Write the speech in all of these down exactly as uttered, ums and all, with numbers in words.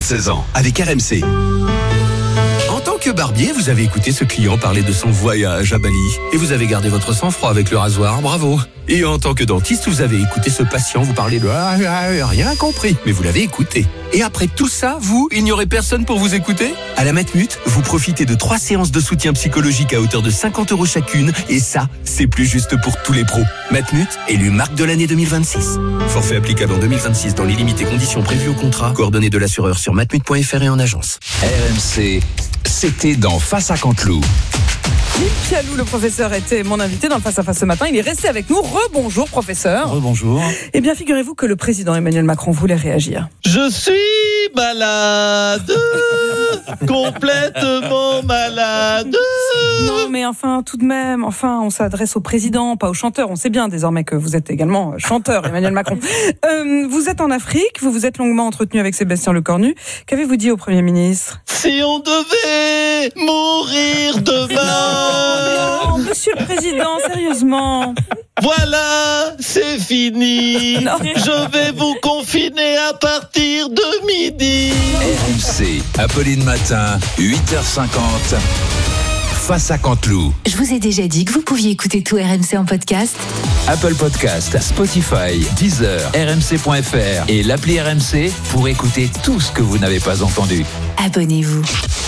seize ans, avec R M C. En tant que barbier, vous avez écouté ce client parler de son voyage à Bali. Et vous avez gardé votre sang-froid avec le rasoir, bravo. Et en tant que dentiste, vous avez écouté ce patient vous parler de ah, ah, rien compris, mais vous l'avez écouté. Et après tout ça, vous, il n'y aurait personne pour vous écouter ? À la Matmut, vous profitez de trois séances de soutien psychologique à hauteur de cinquante euros chacune. Et ça, c'est plus juste pour tous les pros. Matmut, élu marque de l'année deux mille vingt-six. Forfait applicable en deux mille vingt-six dans les limites et conditions prévues au contrat. Coordonnées de l'assureur sur matmut point f r et en agence. R M C, c'était dans Face à Canteloup. Gilles Pialou, le professeur, était mon invité dans le Face à Face ce matin. Il est resté avec nous. Rebonjour, professeur. Rebonjour. Eh bien, figurez-vous que le président Emmanuel Macron voulait réagir. Je suis malade, complètement malade. Non, mais enfin, tout de même, enfin, on s'adresse au président, pas au chanteur. On sait bien désormais que vous êtes également chanteur, Emmanuel Macron. Euh, vous êtes en Afrique, vous vous êtes longuement entretenu avec Sébastien Lecornu. Qu'avez-vous dit au Premier ministre ? Si on devait mourir demain. Non, monsieur le président, sérieusement. Voilà, c'est fini. Non. Je vais vous confiner à partir de midi. R M C, Apolline Matin, huit heures cinquante. Face à Canteloup. Je vous ai déjà dit que vous pouviez écouter tout R M C en podcast. Apple Podcast, Spotify, Deezer, R M C point F R et l'appli R M C pour écouter tout ce que vous n'avez pas entendu. Abonnez-vous.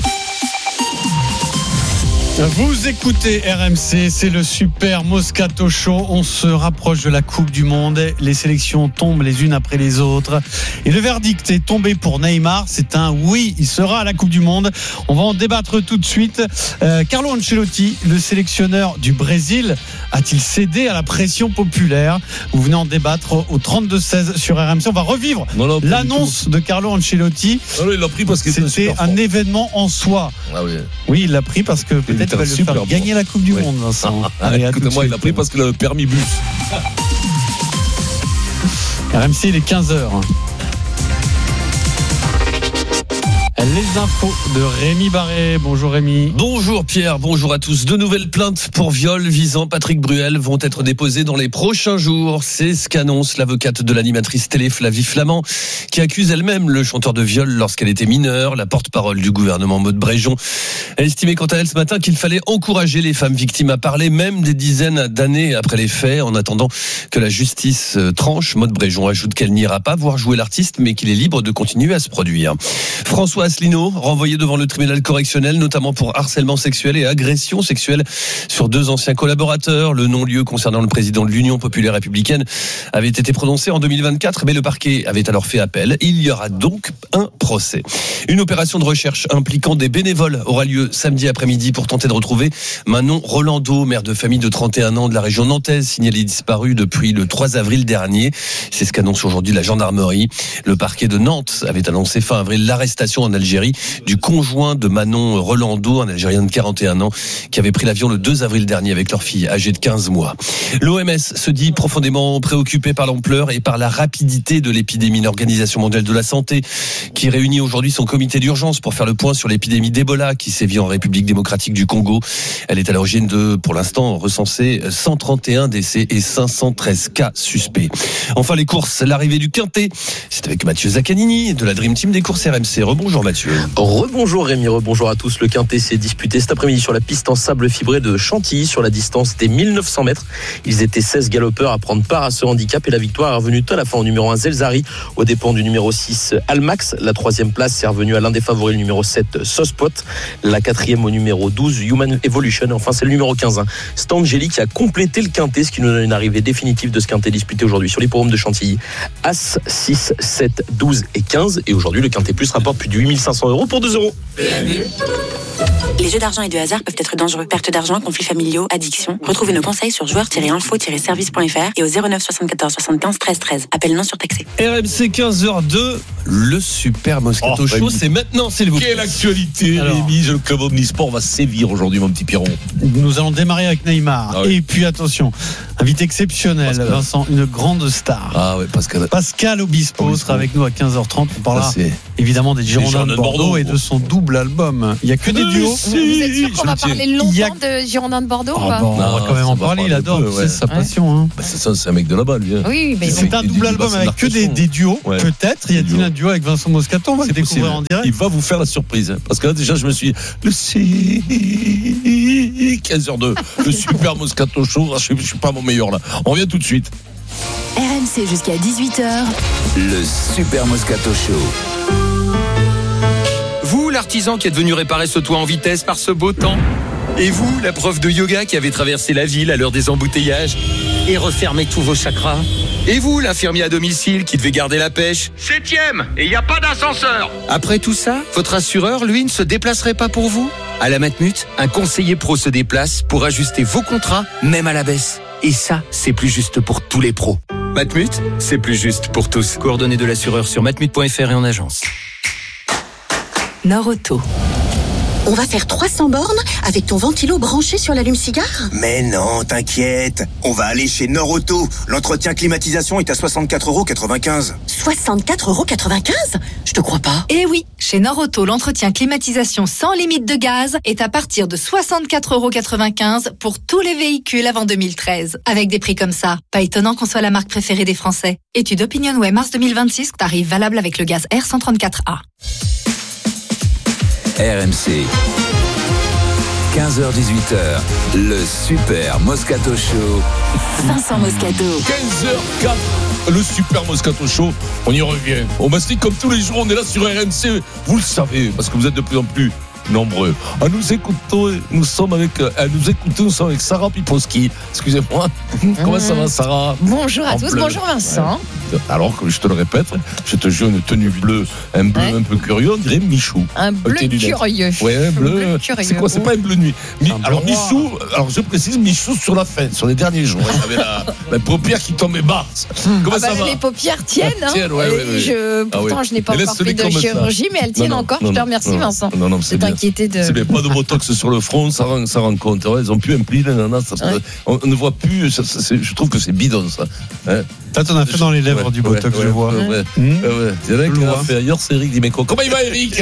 Vous écoutez R M C, c'est le Super Moscato Show. On se rapproche de la Coupe du Monde. Les sélections tombent les unes après les autres. Et le verdict est tombé pour Neymar. C'est un oui, il sera à la Coupe du Monde. On va en débattre tout de suite. Euh, Carlo Ancelotti, le sélectionneur du Brésil, a-t-il cédé à la pression populaire ? Vous venez en débattre au trente-deux seize sur R M C. On va revivre non, non, l'annonce de Carlo Ancelotti. Non, non, il l'a pris parce que c'était un événement en soi. Ah oui. Oui, il l'a pris parce que peut-être il va le faire bon. Gagner la Coupe du oui. Monde, Vincent. Ah, Allez, écoutez-moi, il l'a pris parce qu'il a le permis bus. R M C, il est quinze heures. Les infos de Rémi Barré. Bonjour Rémi. Bonjour Pierre, bonjour à tous. De nouvelles plaintes pour viol visant Patrick Bruel vont être déposées dans les prochains jours. C'est ce qu'annonce l'avocate de l'animatrice télé Flavie Flament, qui accuse elle-même le chanteur de viol lorsqu'elle était mineure. La porte-parole du gouvernement Maude Bréjon a estimé quant à elle ce matin qu'il fallait encourager les femmes victimes à parler, même des dizaines d'années après les faits, en attendant que la justice tranche. Maude Bréjon ajoute qu'elle n'ira pas voir jouer l'artiste, mais qu'il est libre de continuer à se produire. François Asselineau, renvoyé devant le tribunal correctionnel, notamment pour harcèlement sexuel et agression sexuelle sur deux anciens collaborateurs. Le non-lieu concernant le président de l'Union populaire républicaine avait été prononcé en deux mille vingt-quatre, mais le parquet avait alors fait appel. Il y aura donc un procès. Une opération de recherche impliquant des bénévoles aura lieu samedi après-midi pour tenter de retrouver Manon Rolando, mère de famille de trente et un ans de la région nantaise, signalée disparue depuis le trois avril dernier. C'est ce qu'annonce aujourd'hui la gendarmerie. Le parquet de Nantes avait annoncé fin avril l'arrestation en Algérie du conjoint de Manon Rolando, un Algérien de quarante et un ans, qui avait pris l'avion le deux avril dernier avec leur fille âgée de quinze mois. L'O M S se dit profondément préoccupée par l'ampleur et par la rapidité de l'épidémie. L'Organisation mondiale de la santé, qui réunit aujourd'hui son comité d'urgence pour faire le point sur l'épidémie d'Ebola qui sévit en République démocratique du Congo. Elle est à l'origine de, pour l'instant, recenser cent trente et un décès et cinq cent treize cas suspects. Enfin, les courses, l'arrivée du Quintet, c'est avec Mathieu Zaccanini de la Dream Team des courses R M C. Rebonjour Mathieu. Rebonjour Rémi, rebonjour à tous. Le Quintet s'est disputé cet après-midi sur la piste en sable fibré de Chantilly sur la distance des mille neuf cents mètres. Ils étaient seize galopeurs à prendre part à ce handicap et la victoire est revenue tout à la fin au numéro un Zelzari aux dépens du numéro six Almax. La troisième place est revenue à l'un des favoris, le numéro sept Sospot. La quatrième au numéro douze Human Evolution. Enfin c'est le numéro quinze Stangeli qui a complété le Quintet, ce qui nous donne une arrivée définitive de ce Quintet disputé aujourd'hui sur l'hippodrome de Chantilly. As, six, sept, douze et quinze. Et aujourd'hui le Quintet Plus rapporte plus de huit mille cinq cents euros pour deux euros. Les jeux d'argent et de hasard peuvent être dangereux. Perte d'argent, conflits familiaux, addiction. Retrouvez nos conseils sur joueurs tiret info tiret service point f r et au zéro neuf soixante-quatorze soixante-quinze treize treize. Appel non surtaxé. R M C quinze heures deux, le Super Moscato oh, Show, c'est maintenant, c'est le vous. Quelle actualité, Rémi, le club Omnisport va sévir aujourd'hui, mon petit Pierron. Nous allons démarrer avec Neymar. Ah oui. Et puis attention, Invité exceptionnel, Pascal. Vincent, une grande star. Ah ouais, Pascal. Pascal Obispo, Obispo. sera avec nous à quinze heures trente. On parlera Ça, c'est- évidemment des Girondins Girondins de de Bordeaux, Bordeaux, et de son double album. Il n'y a que des duos. Vous êtes sûr qu'on je va le tiens. parler Il y a- longtemps de Girondins de Bordeaux ou Ah pas bon, on va Non, quand même ça en va parler, il parler adore, un peu, c'est ouais. sa Ouais. passion. Hein. Bah, c'est ça, c'est un mec de là-bas, lui. hein. Oui, mais C'est un du- double du album bassin avec que des, d'Arcachon. des duos, Ouais. peut-être. Y a-t-il Duos. un duo avec Vincent Moscato? On va le C'est découvrir possible. en direct. Il va vous faire la surprise. Parce que là, déjà, je me suis dit, le si, quinze heures deux, le super Moscato Show. Je ne suis pas mon meilleur là. On revient tout de suite. R M C jusqu'à dix-huit heures. Le Super Moscato Show. Vous, l'artisan qui êtes venu réparer ce toit en vitesse par ce beau temps. Et vous, la prof de yoga qui avez traversé la ville à l'heure des embouteillages et refermé tous vos chakras. Et vous, l'infirmier à domicile qui devait garder la pêche. Septième, et il n'y a pas d'ascenseur. Après tout ça, votre assureur, lui, ne se déplacerait pas pour vous. À la Matmut, un conseiller pro se déplace pour ajuster vos contrats, même à la baisse. Et ça, c'est plus juste pour tous les pros. Matmut, c'est plus juste pour tous. Coordonnées de l'assureur sur matmut point f r et en agence. Nord-Auto. On va faire trois cents bornes avec ton ventilo branché sur l'allume-cigare? Mais non, t'inquiète. On va aller chez Nord-Auto. L'entretien climatisation est à soixante-quatre euros quatre-vingt-quinze. soixante-quatre euros quatre-vingt-quinze? Je te crois pas. Eh oui, chez Nord-Auto, l'entretien climatisation sans limite de gaz est à partir de soixante-quatre euros quatre-vingt-quinze pour tous les véhicules avant deux mille treize. Avec des prix comme ça, pas étonnant qu'on soit la marque préférée des Français. Étude OpinionWay mars deux mille vingt-six, tarif valable avec le gaz R cent trente-quatre A. R M C. quinze heures dix-huit heures. Le Super Moscato Show. Vincent Moscato. quinze heures quatre. Le super Moscato Show, on y revient. On mastique comme tous les jours, on est là sur R M C. Vous le savez, parce que vous êtes de plus en plus nombreux. À nous écouter, nous sommes avec, à nous écouter, nous sommes avec Sarah Piposki. Excusez-moi. Comment ça va, Sarah? Bonjour à En tous, bleu. bonjour Vincent. Ouais. Alors que je te le répète, je te jure une tenue bleue, un bleu Ouais. un peu curieux, on dirait Michou. Un bleu Tes lunettes. curieux. Ouais, un bleu. bleu curieux. C'est quoi? C'est pas un bleu nuit. Mi- Un bleu alors noir. Michou, alors je précise Michou sur la fin, sur les derniers jours. Il avait la, la paupière qui tombait basse. Comment Ah ça bah, va? les paupières tiennent. Hein. Tiennent, ouais, ouais, ouais. Je, Ah pourtant, ouais. je n'ai pas Et encore laisse-les fait de comme ça. chirurgie, mais elles tiennent Non, non, encore. non, je te non, remercie, non, Vincent. Non, non, c'est de bien. t'inquiéter de. C'est bien, pas de botox sur le front, ça rend, ça rend compte. Ouais, ils ont pu impliquer, nanana, ça, ça- Ouais. on, on ne voit plus, ça, ça, c'est- je trouve que c'est bidon ça. Hein. Toi, t'en as fait dans les lèvres Ouais, du ouais, botox, ouais, je vois. ouais, ouais. Mmh. Ouais, ouais. Il y en a Je qui le l'a vois. fait hier, c'est Eric Dimeco. Comment il va, Eric?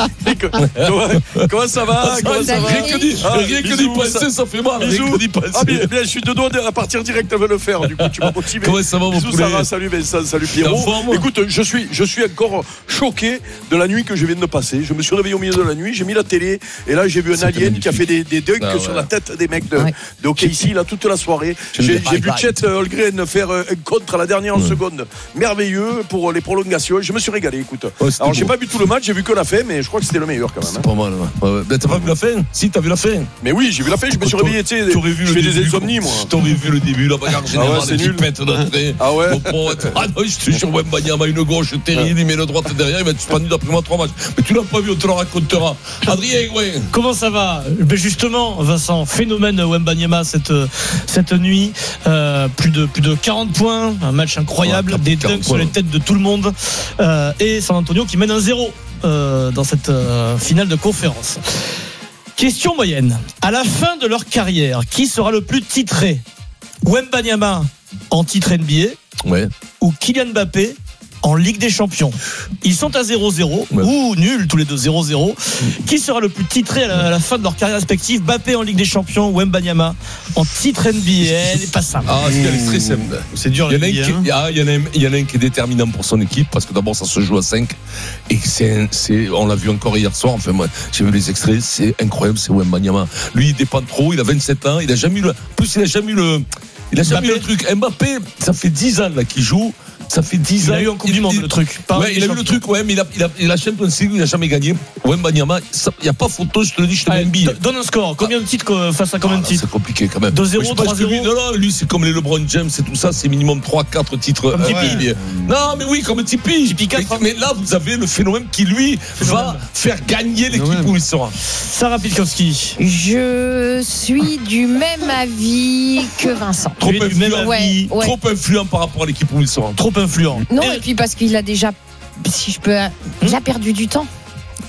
comment, comment ça va? Comment ça va? Rien que d'y Ah, rien que d'y bisous, penser, ça- ça fait mal. Rien Bisous. que d'y penser. Ah bien, bien, je suis de doigts de à partir direct à le faire. Du coup, tu m'as motivé. Comment ça va, mon Bisous, poulet? Sarah, salut Vincent, salut T'es en Pierrot. forme? Écoute, je suis, je suis encore choqué de la nuit que je viens de passer. Je me suis réveillé au milieu de la nuit, j'ai mis la télé et là j'ai vu un C'était alien qui a fait des, des dunks Ah, sur ouais. la tête des mecs de, Ouais. de hockey ici là toute la soirée. Je ne J'ai l'ai pas j'ai vu regardé. Chet Holmgren faire euh, un contre à la dernière Ouais. seconde, merveilleux pour les prolongations. Je me suis régalé. Écoute, Ouais, c'était alors j'ai beau. pas vu tout le match, j'ai vu que la fin, mais je crois que c'était le meilleur quand même. C'est hein. pas mal. Ouais. Ouais, ouais. Mais t'as pas vu la fin? Si, t'as vu la fin. Mais oui, j'ai vu la fin, je me suis T'aurais- réveillé, tu sais, T'aurais vu je le fais des début, insomnies moi. T'aurais vu le début, la bagarre générale, Ah ouais, c'est qui nul. pète d'entrée. Ah ouais. Mon pote. Ah non, je te jure, Wembanyama, une gauche terrible, il met le droite derrière, il va être suspendu d'après moi trois matchs. Mais tu l'as pas vu, on te le racontera. Adrien, ouais. Comment ça va? Ben justement, Vincent, phénomène Wembanyama cette, cette nuit. Euh, plus, de, plus de quarante points, un match incroyable, Ouais, des quarante dunks sur points. les têtes de tout le monde. Euh, et San Antonio qui mène un zéro euh, dans cette euh, finale de conférence. Question moyenne. À la fin de leur carrière, qui sera le plus titré? Wembanyama en titre N B A Ouais. ou Kylian Mbappé en Ligue des Champions? Ils sont à zéro zéro Ouais. ou nuls tous les deux zéro zéro. Qui sera le plus titré à la, à la fin de leur carrière respective? Mbappé en Ligue des Champions ou Wembanyama en titre N B A? Elle est pas simple. Ah, c'est qu'elle est très simple. C'est dur, Il y, en a les un gars, qui, hein. ah, il, y en a un, il y en a un qui est déterminant pour son équipe parce que d'abord ça se joue à cinq et c'est, un- c'est, on l'a vu encore hier soir, enfin moi j'ai vu les extraits, c'est incroyable, c'est Wembanyama. Lui il dépend trop, il a vingt-sept ans, il a jamais eu le, en plus il a jamais eu le, il a jamais eu le truc. Mbappé, ça fait dix ans là qu'il joue. Ça fait dix Il ans. a eu en Coupe du Monde, le truc. Pas Ouais, il a eu le truc, ouais, mais il a, il a, il a Champions League, il n'a jamais gagné. Wembanyama, il n'y a pas photo, je te le dis, je te mets Allez, une bille. do- donne un score. Combien de titres que- face à combien de Ah, titres? c'est compliqué quand même. deux zéro, Mais je sais pas, trois je te zéro. dis, Non, non, lui, c'est comme les LeBron James et tout ça, c'est minimum trois quatre titres. Comme euh, Tipeee. ouais. Non, mais oui, comme Tipeee. Tipeee quatre, mais, hein. mais là, vous avez le phénomène qui, lui, va faire gagner l'équipe Phénomène. où il sera. Sarah Pilkowski. Je suis du même avis que Vincent. Trop Tu es du même influent, Ouais, ouais. trop influent par rapport à l'équipe où il sera. Trop influent. Non, Et- et puis parce qu'il a déjà, si je peux, il a perdu du temps.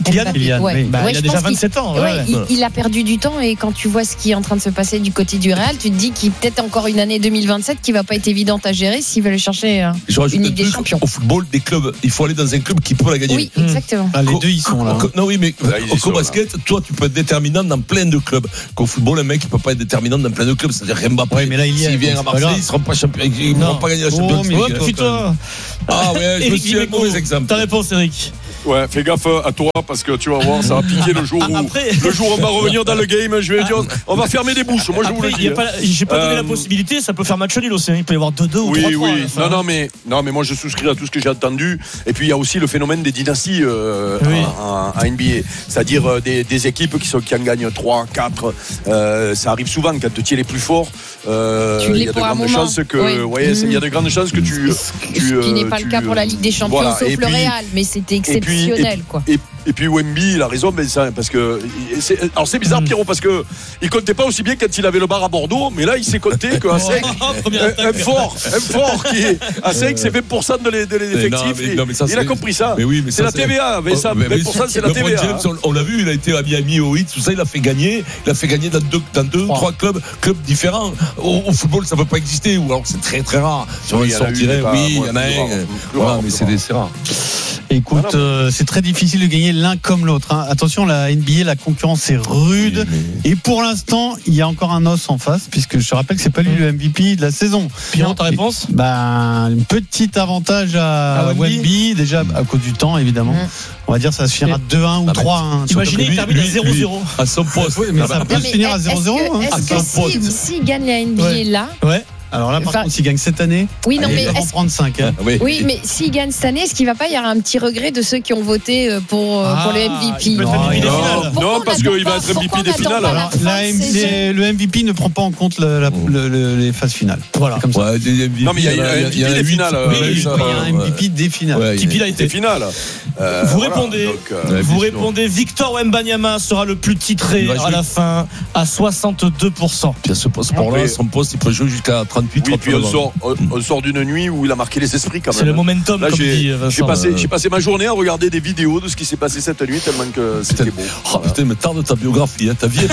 Kylian, Kylian, ouais. oui. Bah, Ouais, il a je déjà pense qu'il- vingt-sept ans. ouais, ouais. il, il a perdu du temps et quand tu vois ce qui est en train de se passer du côté du Real, tu te dis qu'il y a peut-être encore une année deux mille vingt-sept qui va pas être évidente à gérer s'il veut chercher euh, Je rajoute une un Ligue des truc, Champions. au football, des clubs, il faut aller dans un club qui peut la gagner. Oui, exactement. Ah, les Co- deux, ils sont là. co- Non, oui, mais Là, ils y au sont, là. basket, toi, tu peux être déterminant dans plein de clubs. Qu'au football, un mec, il peut pas être déterminant dans plein de clubs. C'est-à-dire Mbappé, Ouais, mais là, il y est, s'il vient donc à c'est pas Marseille, grave. il sera pas champion, il ne Non. va pas gagner la Oh, Champions mais League. Ouais, puis toi. Ah ouais, je me Eric suis un Dimeco, mauvais exemple. Ta réponse, Eric. Ouais, fais gaffe à toi parce que tu vas voir, ça va piquer le jour où Après- le jour où on va revenir dans le game. Je vais dire, on va fermer des bouches. Moi, je vous Après, le il y dis. a pas, j'ai pas donné Euh, la possibilité, ça peut faire match nul aussi. Il peut y avoir deux deux ou Oui, trois trois. oui. Non, non, mais non, mais moi je souscris à tout ce que j'ai entendu. Et puis il y a aussi le phénomène des dynasties euh, Oui. en, en N B A, c'est-à-dire euh, des, des équipes qui sont qui en gagnent trois, quatre. Euh, ça arrive souvent quand tu es les plus forts. Euh, Tu l'es il y a de pour un grandes moment. chances que, Oui. ouais, c'est- il y a de grandes chances que tu. tu Ce qui n'est euh, pas tu, le cas pour la Ligue des Champions, voilà. sauf Et le puis- Real, mais c'était et puis- exceptionnel, et- quoi. Et, et puis Wemby, il a raison, mais ça, parce que c'est, alors c'est bizarre, Pierrot, parce que il comptait pas aussi bien quand il avait le bar à Bordeaux, mais là il s'est compté qu'à cinq, Première un, attaque. un fort, un fort qui est à cinq, c'est vingt pour cent de l'e- de Mais non, l'effectif. mais- non, mais ça, il a c'est- compris ça. Mais oui, mais c'est ça, la T V A, mais ça, Oh, mais vingt pour cent c'est la LeBron T V A. James, on, on l'a vu, il a été à Miami au Heat, tout ça, il a fait gagner, il a fait gagner dans deux, dans deux Trois. trois clubs, clubs différents. Au, au football, ça peut pas exister, ou alors c'est très très rare. Si on Oui, il y en a eu, sortirait, mais pas- oui, il y ouais, en a plus rare, un. plus Voilà, rare, mais plus c'est rare. des- c'est rare. Écoute, Voilà. euh, c'est très difficile de gagner l'un comme l'autre. hein. Attention, la N B A, la concurrence est rude. Et pour l'instant, il y a encore un os en face, puisque je te rappelle que c'est pas lui le M V P de la saison. Pierrot, ta réponse? Ben, un petit avantage à, À Wemby. Wemby, déjà à cause du temps, évidemment. Mm. On va dire ça se finira Mais- deux un ou mais trois un. Imaginez, il Lui- termine à lui- zéro zéro. À son poste. Oui, mais Ah ça bah, peut se finir à est-ce zéro zéro. que- hein. Est-ce À que son poste. si- s'il gagne la N B A Ouais. là, Ouais. Alors là, par Enfin- contre, s'il gagne cette année, oui, non, il mais va en est-ce- prendre cinq. hein. Ah, oui. oui, mais s'il gagne cette année, est-ce qu'il va pas y avoir un petit regret de ceux qui ont voté euh, pour, euh, pour le M V P? il peut être Non, M V P des non. finales. Pourquoi Non, on parce n'attend qu'il va pas- être M V P pourquoi des on n'attend finales. pas la Alors, fin la de M- saison les- le M V P ne prend pas en compte la- la- le- le- les phases finales. Voilà. C'est comme ça. Ouais, des M V P, Non, mais il y a- il y a un il M V P des huit, finales, ouais, euh, Oui, ouais, il y ça, a un M V P ouais. des finales. Ouais, Qui pile a été. Des finales. Euh, Vous voilà. répondez, Donc, euh, Ouais, vous bien sûr. répondez, Victor Wembanyama sera le plus titré Il va à jouer. la fin à soixante-deux pour cent. Puis à ce sport-là, Après- son poste, il peut jouer jusqu'à trente-huit Oui, puis on trente-neuf. sort, on, on sort d'une nuit où il a marqué les esprits quand même. C'est le momentum, Là, comme j'ai, dit j'ai Vincent. passé, j'ai passé ma journée à regarder des vidéos de ce qui s'est passé cette nuit tellement que c'était beau. Oh Voilà. putain, mais tarde ta biographie, hein, ta vie.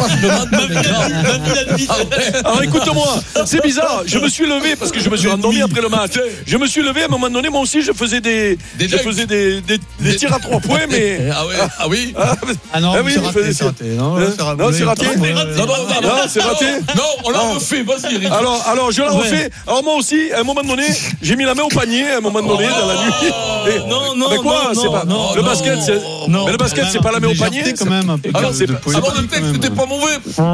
Alors écoute-moi, c'est bizarre. Je me suis levé parce que je me suis endormi après le match. Je me suis levé à un moment donné, moi aussi, je faisais des, Des je dunks. faisais des, des, des tirs à trois points, mais Ah ouais, ah oui. ah, Ah non, Ah oui, c'est je raté, faisais c'est ça. raté. Non, Hein c'est raté. Non, c'est raté. Ouais, ouais, ouais. Non, non, non, Non, c'est raté. Non, on l'a Non. refait, vas-y, Eric. alors, alors je la Ouais. refais. Alors moi aussi, à un moment donné, j'ai mis la main au panier à un moment donné dans la nuit. Et- Non, non, mais quoi, non, c'est pas non, le non, basket, c'est non. mais le basket, c'est pas la main au Légèreté, panier. quand même, un peu Alors, de- c'est de pas- poésie, Alors le quand texte même. n'était pas mauvais.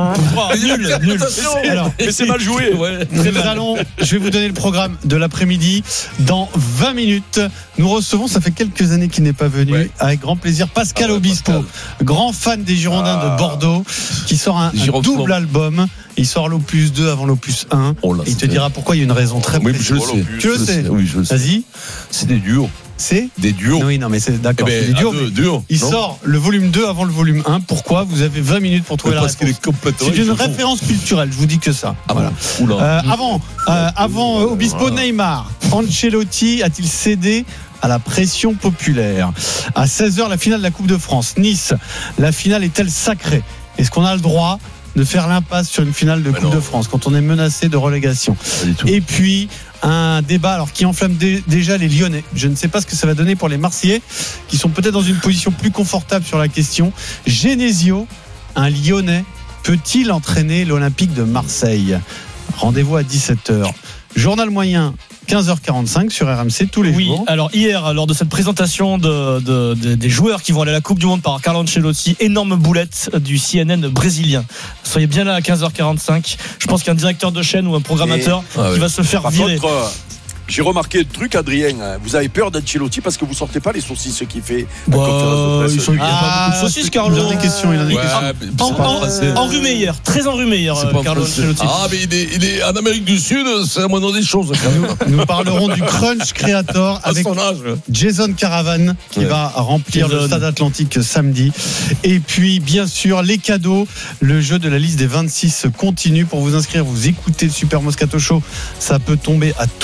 Nul, nul. Alors, Mais c'est mal joué. Ouais. Nous allons, je vais vous donner le programme de l'après-midi. Dans vingt minutes, nous recevons, ça fait quelques années qu'il n'est pas venu, Ouais. avec grand plaisir, Pascal Ah ouais, Obispo, Pascal. grand fan des Girondins Ah. de Bordeaux, qui sort un, un Giroflon. double album. Il sort l'opus deux avant l'opus un. Oh là, Et il te c'est- dira pourquoi, il y a une raison très Oui, précise. je le Oh, sais. l'opus. Tu le sais. Oui, je le sais. Vas-y, C'est des duos. c'est Des duos. Oui, non, mais c'est Eh d'accord. c'est ben, des à duos, deux, mais duos. il non sort le volume deux avant le volume un. Pourquoi? Vous avez vingt minutes pour trouver Mais la parce qu'il réponse. est complètement. C'est une il se fout. référence culturelle, je vous dis que ça. Ah Voilà. bon. Oula. Euh, avant, euh, avant euh, Obispo, Neymar, Ancelotti a-t-il cédé à la pression populaire? À seize heures, la finale de la Coupe de France. Nice, la finale est-elle sacrée? Est-ce qu'on a le droit de faire l'impasse sur une finale de Mais Coupe non. de France quand on est menacé de relégation? Pas du tout. Et puis un débat alors qui enflamme dé- déjà les Lyonnais. Je ne sais pas ce que ça va donner pour les Marseillais qui sont peut-être dans une position plus confortable sur la question. Genesio, un Lyonnais, peut-il entraîner l'Olympique de Marseille? Rendez-vous à dix-sept heures. Journal moyen, quinze heures quarante-cinq sur R M C tous les Oui, jours. alors hier, lors de cette présentation de, de- de- des joueurs qui vont aller à la Coupe du Monde par Carlo Ancelotti, énorme boulette du C N N brésilien. Soyez bien là à quinze heures quarante-cinq. Je pense qu'un directeur de chaîne ou un programmateur Et- Ah ouais. qui va se faire Par virer. contre, euh, j'ai remarqué le truc, Adrien. Vous avez peur d'Ancelotti parce que vous sortez pas les saucisses qu'il fait. la Bah, conférence de presse. ils sont- il y a pas Ah, beaucoup de saucisses, Carlo. Il en a des questions, il en a des Ouais, questions. mais c'est En- pas en- français. enrhumé hier, très enrhumé hier, C'est euh, pas Carlo français. Ancelotti. Ah, mais il est, il est en Amérique du Sud, c'est la moindre des choses. quand même. Nous parlerons du Crunch Creator À avec son âge. Jason Caravan qui Ouais. va remplir Jason. le stade Atlantique samedi. Et puis bien sûr les cadeaux, le jeu de la liste des vingt-six continue. Pour vous inscrire, vous écoutez le Super Moscato Show, ça peut tomber à tout moment.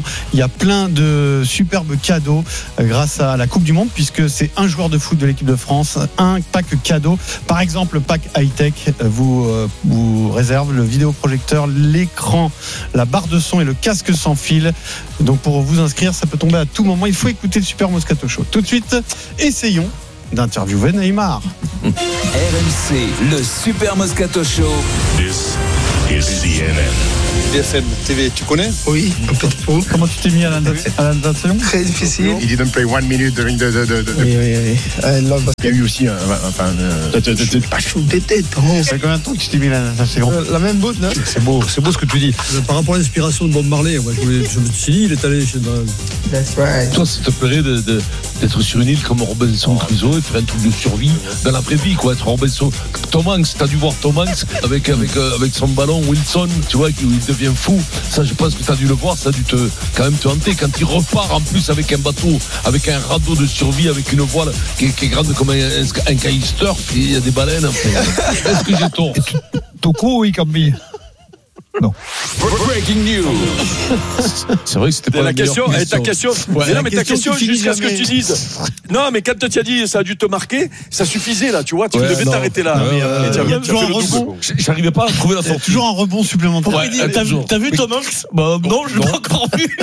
Il y a plein de superbes cadeaux euh, grâce à la Coupe du Monde, puisque c'est un joueur de foot de l'équipe de France, un pack cadeau. Par exemple, le pack high-tech euh, vous, euh, vous réserve le vidéoprojecteur, l'écran, la barre de son et le casque sans fil. Donc pour vous inscrire, ça peut tomber à tout moment. Il faut écouter le Super Moscato Show. Tout de suite, essayons d'interviewer Neymar. R M C, le Super Moscato Show. This is C N N. B F M T V, tu connais? Oui, un peu trop. Comment tu t'es mis à la natation? Très difficile. He didn't play one minute during the. the, the, the... Oui, oui, oui. I love Il y a eu aussi un. Enfin, euh... pas chaud des têtes. Ça fait combien de temps que tu t'es mis à la natation? euh, La même botte, non? C'est beau, c'est beau ce que tu dis. Par rapport à l'inspiration de Bob Marley, moi, je, voulais, je me suis dit, il est allé chez. That's right. Toi, ça te plairait de, de, d'être sur une île comme Robinson Crusoe et faire un truc de survie dans la vraie vie, quoi. Être Robinson. Tom Hanks, t'as dû voir Tom Hanks avec, avec, euh, avec son ballon Wilson, tu vois, il devient fou. Ça, je pense que t'as dû le voir, ça a dû te, quand même te hanter. Quand il repart en plus avec un bateau, avec un radeau de survie, avec une voile qui est, qui est grande comme un, un, un kitesurf, il y a des baleines. Enfin. Est-ce que j'ai tort? Toko, oui, Cambi. Non. Breaking news. C'est vrai que c'était pas la, la question. question. Et ta question. Ouais, mais non, la mais ta question, question jusqu'à ce que jamais. tu dises. Non, mais quand tu as dit, ça a dû te marquer, ça suffisait là, tu vois. Tu Ouais, devais non. t'arrêter là. Ouais, mais, ouais, euh, ouais, tu as- il y a tu as toujours fait un le double. rebond. J'arrivais pas à trouver la sortie. Toujours un rebond supplémentaire. Ouais, T'as vu, toujours. t'as vu Tom Hanks? Bah, non, je l'ai pas encore vu.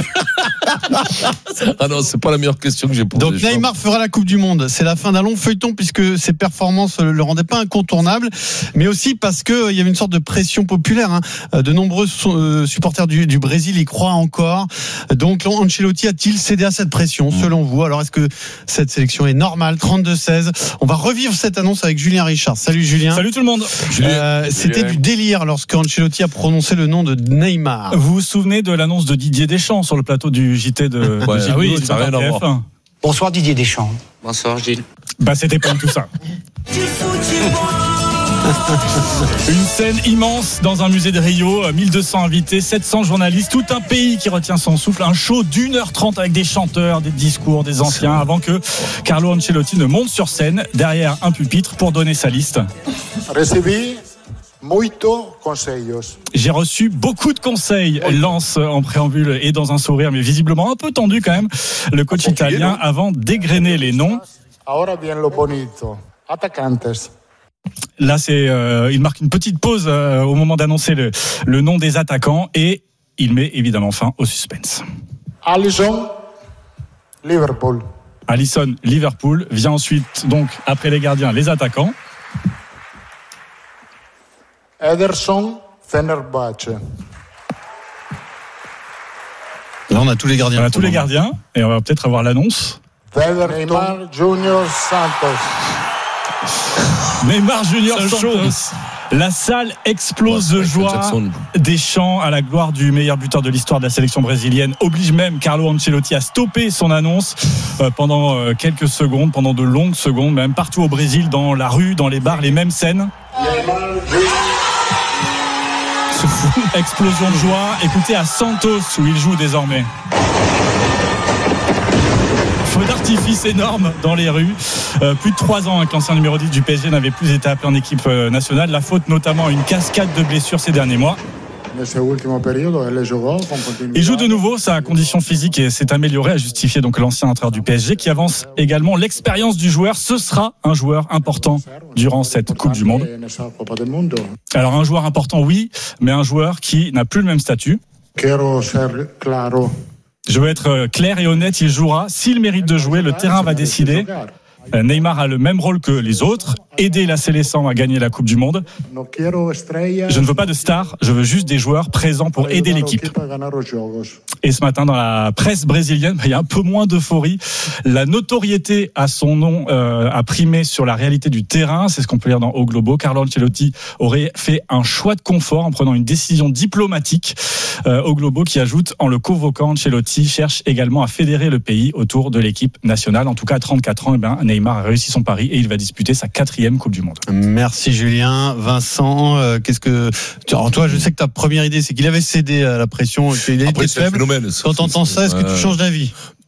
Ah non, c'est pas la meilleure question que j'ai posée. Donc Neymar fera la Coupe du Monde. C'est la fin d'un long feuilleton puisque ses performances ne le rendaient pas incontournable, mais aussi parce qu'il y avait une sorte de pression populaire. Hein. De nombreux euh, supporters du, du Brésil y croient encore. Donc Ancelotti a-t-il cédé à cette pression selon vous? Alors est-ce que cette sélection est normale? Trente-deux seize. On va revivre cette annonce avec Julien Richard. Salut Julien. Salut tout le monde. Euh, C'était du délire lorsque Ancelotti a prononcé le nom de Neymar. Vous vous souvenez de l'annonce de Didier Deschamps sur le plateau du J T de, Ouais, de Gilles ah oui, Boulot, ça n'a du rien à F un. Bonsoir Didier Deschamps. Bonsoir Gilles. Bah c'était pas du tout ça. Une scène immense dans un musée de Rio, mille deux cents invités, sept cents journalistes, tout un pays qui retient son souffle, un show d'une heure trente avec des chanteurs, des discours, des anciens, avant que Carlo Ancelotti ne monte sur scène derrière un pupitre pour donner sa liste. Recebi muito conselhos. J'ai reçu beaucoup de conseils, lance en préambule et dans un sourire, mais visiblement un peu tendu quand même, le coach italien avant d'égrener les noms. Ahora bien lo bonito. Atacantes. Là, c'est, euh, il marque une petite pause euh, au moment d'annoncer le, le nom des attaquants et il met évidemment fin au suspense. Alisson, Liverpool. Alisson, Liverpool. Vient ensuite, donc, après les gardiens, les attaquants. Ederson, Fenerbahce. Là, on a tous les gardiens. On a tous les gardiens et on va peut-être avoir l'annonce. Neymar Junior Santos. Neymar Junior C'est Santos. La salle explose Ouais, de joie. Jackson. Des chants à la gloire du meilleur buteur de l'histoire de la sélection brésilienne oblige même Carlo Ancelotti à stopper son annonce euh, pendant euh, quelques secondes, pendant de longues secondes, même partout au Brésil, dans la rue, dans les bars, les mêmes scènes. Explosion de joie. Écoutez à Santos où il joue désormais. Feu d'artifice énorme dans les rues. Euh, plus de trois ans hein, que l'ancien numéro dix du P S G n'avait plus été appelé en équipe euh, nationale. La faute notamment à une cascade de blessures ces derniers mois. Il joue de nouveau, sa condition physique s'est améliorée, a justifié donc l'ancien entraîneur du P S G qui avance également l'expérience du joueur. Ce sera un joueur important durant cette Coupe du Monde. Alors un joueur important oui, mais un joueur qui n'a plus le même statut. Je veux être clair et honnête, il jouera. S'il mérite de jouer, le terrain va décider. Neymar a le même rôle que les autres, aider la Célestin à gagner la Coupe du Monde. Je ne veux pas de stars, je veux juste des joueurs présents pour aider l'équipe. Et ce matin, dans la presse brésilienne, il y a un peu moins d'euphorie. La notoriété à son nom euh, a primé sur la réalité du terrain. C'est ce qu'on peut lire dans O Globo. Carlo Ancelotti aurait fait un choix de confort en prenant une décision diplomatique. Euh, O Globo qui ajoute, en le convoquant, Ancelotti cherche également à fédérer le pays autour de l'équipe nationale. En tout cas, à trente-quatre ans, eh ben, Neymar a réussi son pari et il va disputer sa quatrième Coupe du Monde. Merci Julien. Vincent, euh, qu'est-ce que... Alors toi, je sais que ta première idée, c'est qu'il avait cédé à la pression, qu'il a Après, été c'est un faible. phénomène. Quand tu entends ça, est-ce que tu changes d'avis?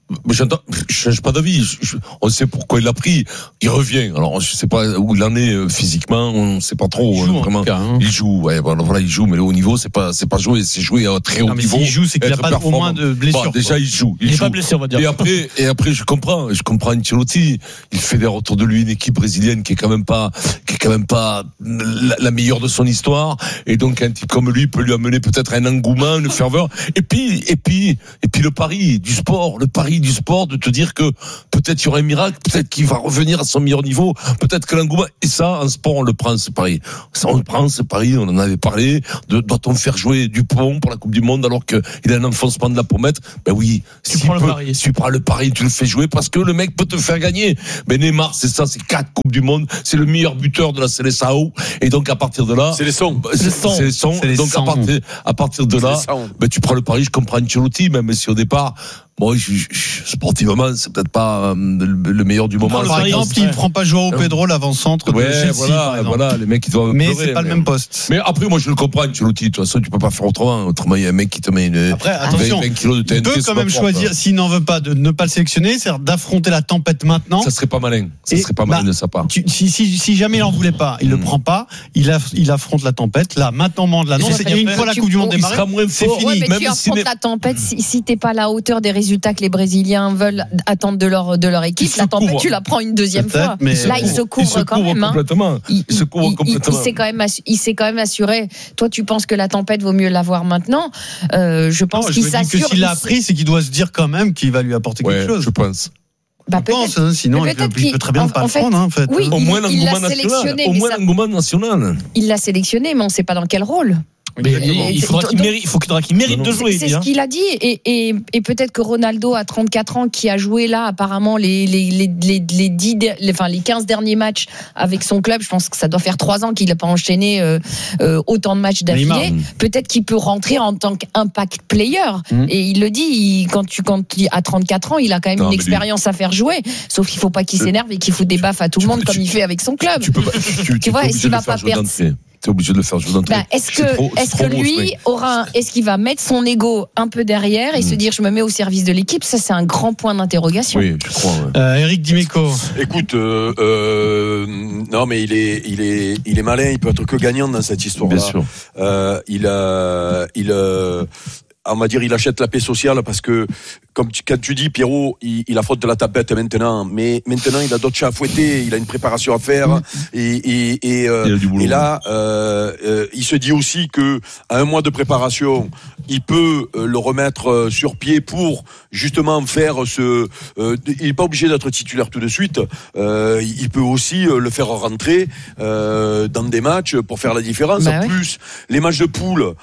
Mais j'entends, je change pas d'avis. Je, je, on sait pourquoi il l'a pris. Il revient. Alors, je sais pas où il en est euh, physiquement. On sait pas trop. Il joue, hein, vraiment. Cas, hein. Il joue. Ouais, voilà, voilà, il joue. Mais le haut niveau, c'est pas, c'est pas jouer. C'est jouer à très haut non, mais niveau. s'il joue, c'est qu'il a pas au moins de blessures. Bon, déjà, quoi. il joue. Il, Il, est joue. pas blessé, on va dire. Et après, et après, je comprends. Je comprends Ancelotti. Il fédère autour de lui une équipe brésilienne qui est quand même pas, qui est quand même pas la, la meilleure de son histoire. Et donc, un type comme lui peut lui amener peut-être un engouement, une ferveur. Et puis, et puis, et puis le pari du sport, le pari du sport de te dire que peut-être il y aura un miracle, peut-être qu'il va revenir à son meilleur niveau, peut-être que l'engouement, et ça, en sport, on le prend, ce pari. Ça, on le prend, ce pari, on en avait parlé, de, doit-on faire jouer Dupont pour la Coupe du Monde alors qu'il a un enfoncement de la pommette? Ben oui. Tu si prends peut, le pari. Si tu prends le pari, tu le fais jouer parce que le mec peut te faire gagner. Ben Neymar, c'est ça, c'est quatre Coupes du Monde, c'est le meilleur buteur de la Seleção, et donc à partir de là. C'est les sons. C'est, c'est les sons. C'est les donc sons. à partir, à partir de là, ben tu prends le pari, je comprends Ancelotti, même si au départ, bon, je, je, je, sportivement, c'est peut-être pas euh, le, le meilleur du moment. Par exemple, il ne prend pas Joao Pedro, l'avant-centre de ouais, Chelsea, voilà, par exemple. voilà, les mecs qui doivent mais pleurer, c'est pas mais... le même poste. Mais après, moi, je le comprends, Ancelotti. De toute façon, tu peux pas faire autrement. Autrement, il y a un mec qui te met une. Après, attention, vingt kilos de T N T, il peut quand même choisir, hein. S'il n'en veut pas, de ne pas le sélectionner, c'est-à-dire d'affronter la tempête maintenant. Ça serait pas malin. Ça Et serait pas bah, malin de sa part. Tu, si, si, si jamais il en voulait pas, il mmh. le prend pas, il, aff, il affronte la tempête. Là, maintenant, moment de l'annonce, c'est une fois la Coupe du Monde démarrée, c'est fini. Ouais, mais même tu affrontes si la tempête si, si t'es pas à la hauteur des résultats que les Brésiliens veulent attendre de leur de leur équipe. La tempête, tu la prends une deuxième fois. Là, il se couvre quand même. Complètement. Il, il se couvre il, complètement. Il, il s'est quand même, assu- il s'est quand même assuré. Toi, tu penses que la tempête vaut mieux l'avoir maintenant euh, Je pense non, qu'il je s'assure. Que s'il l'a appris, c'est qu'il doit se dire quand même qu'il va lui apporter ouais, quelque chose. Je pense. Bah, je pense, hein, sinon il peut, il peut très bien en, ne pas en le fait, prendre. Hein, en fait. Oui, au il, moins il l'engouement l'a sélectionné. Au moins ça, l'engouement national. Il l'a sélectionné, mais on ne sait pas dans quel rôle. Mais il faudra qu'il mérite, il faut qu'il mérite de jouer. C'est ce qu'il a dit, et, et, et peut-être que Ronaldo à trente-quatre ans, qui a joué là apparemment les les les les les, dix, les, enfin, les quinze derniers matchs avec son club, je pense que ça doit faire trois ans qu'il n'a pas enchaîné euh, euh, autant de matchs d'affilée. Peut-être qu'il peut rentrer en tant qu'impact player. Mmh. Et il le dit, il, quand tu quand tu, à trente-quatre ans, il a quand même non, une expérience lui... à faire jouer. Sauf qu'il ne faut pas qu'il s'énerve et qu'il fout des baffes à tout le monde tu, comme tu, il fait avec son club. Tu, peux pas, tu, tu, tu vois, est-ce qu'il va pas perdre? T'es obligé de le faire jouer d'entrée. Bah, est-ce que, trop, est-ce que lui oui. aura, est-ce qu'il va mettre son ego un peu derrière et mmh. se dire je me mets au service de l'équipe? Ça, c'est un grand point d'interrogation. Oui, je crois. Ouais. Euh, Eric Dimeco. Écoute, euh, euh, non, mais il est, il est, il est malin. Il peut être que gagnant dans cette histoire-là. Bien sûr. Euh, il a, il a, on va dire, il achète la paix sociale parce que, comme tu, quand tu dis, Pierrot, il, il affronte la tapette maintenant, mais maintenant il a d'autres chats à fouetter, il a une préparation à faire, mmh. et, et, et, euh, et là, euh, euh, il se dit aussi que à un mois de préparation, il peut euh, le remettre euh, sur pied pour justement faire ce. Euh, il n'est pas obligé d'être titulaire tout de suite. Euh, il peut aussi euh, le faire rentrer euh, dans des matchs pour faire la différence. Bah en ouais. plus, les matchs de poule,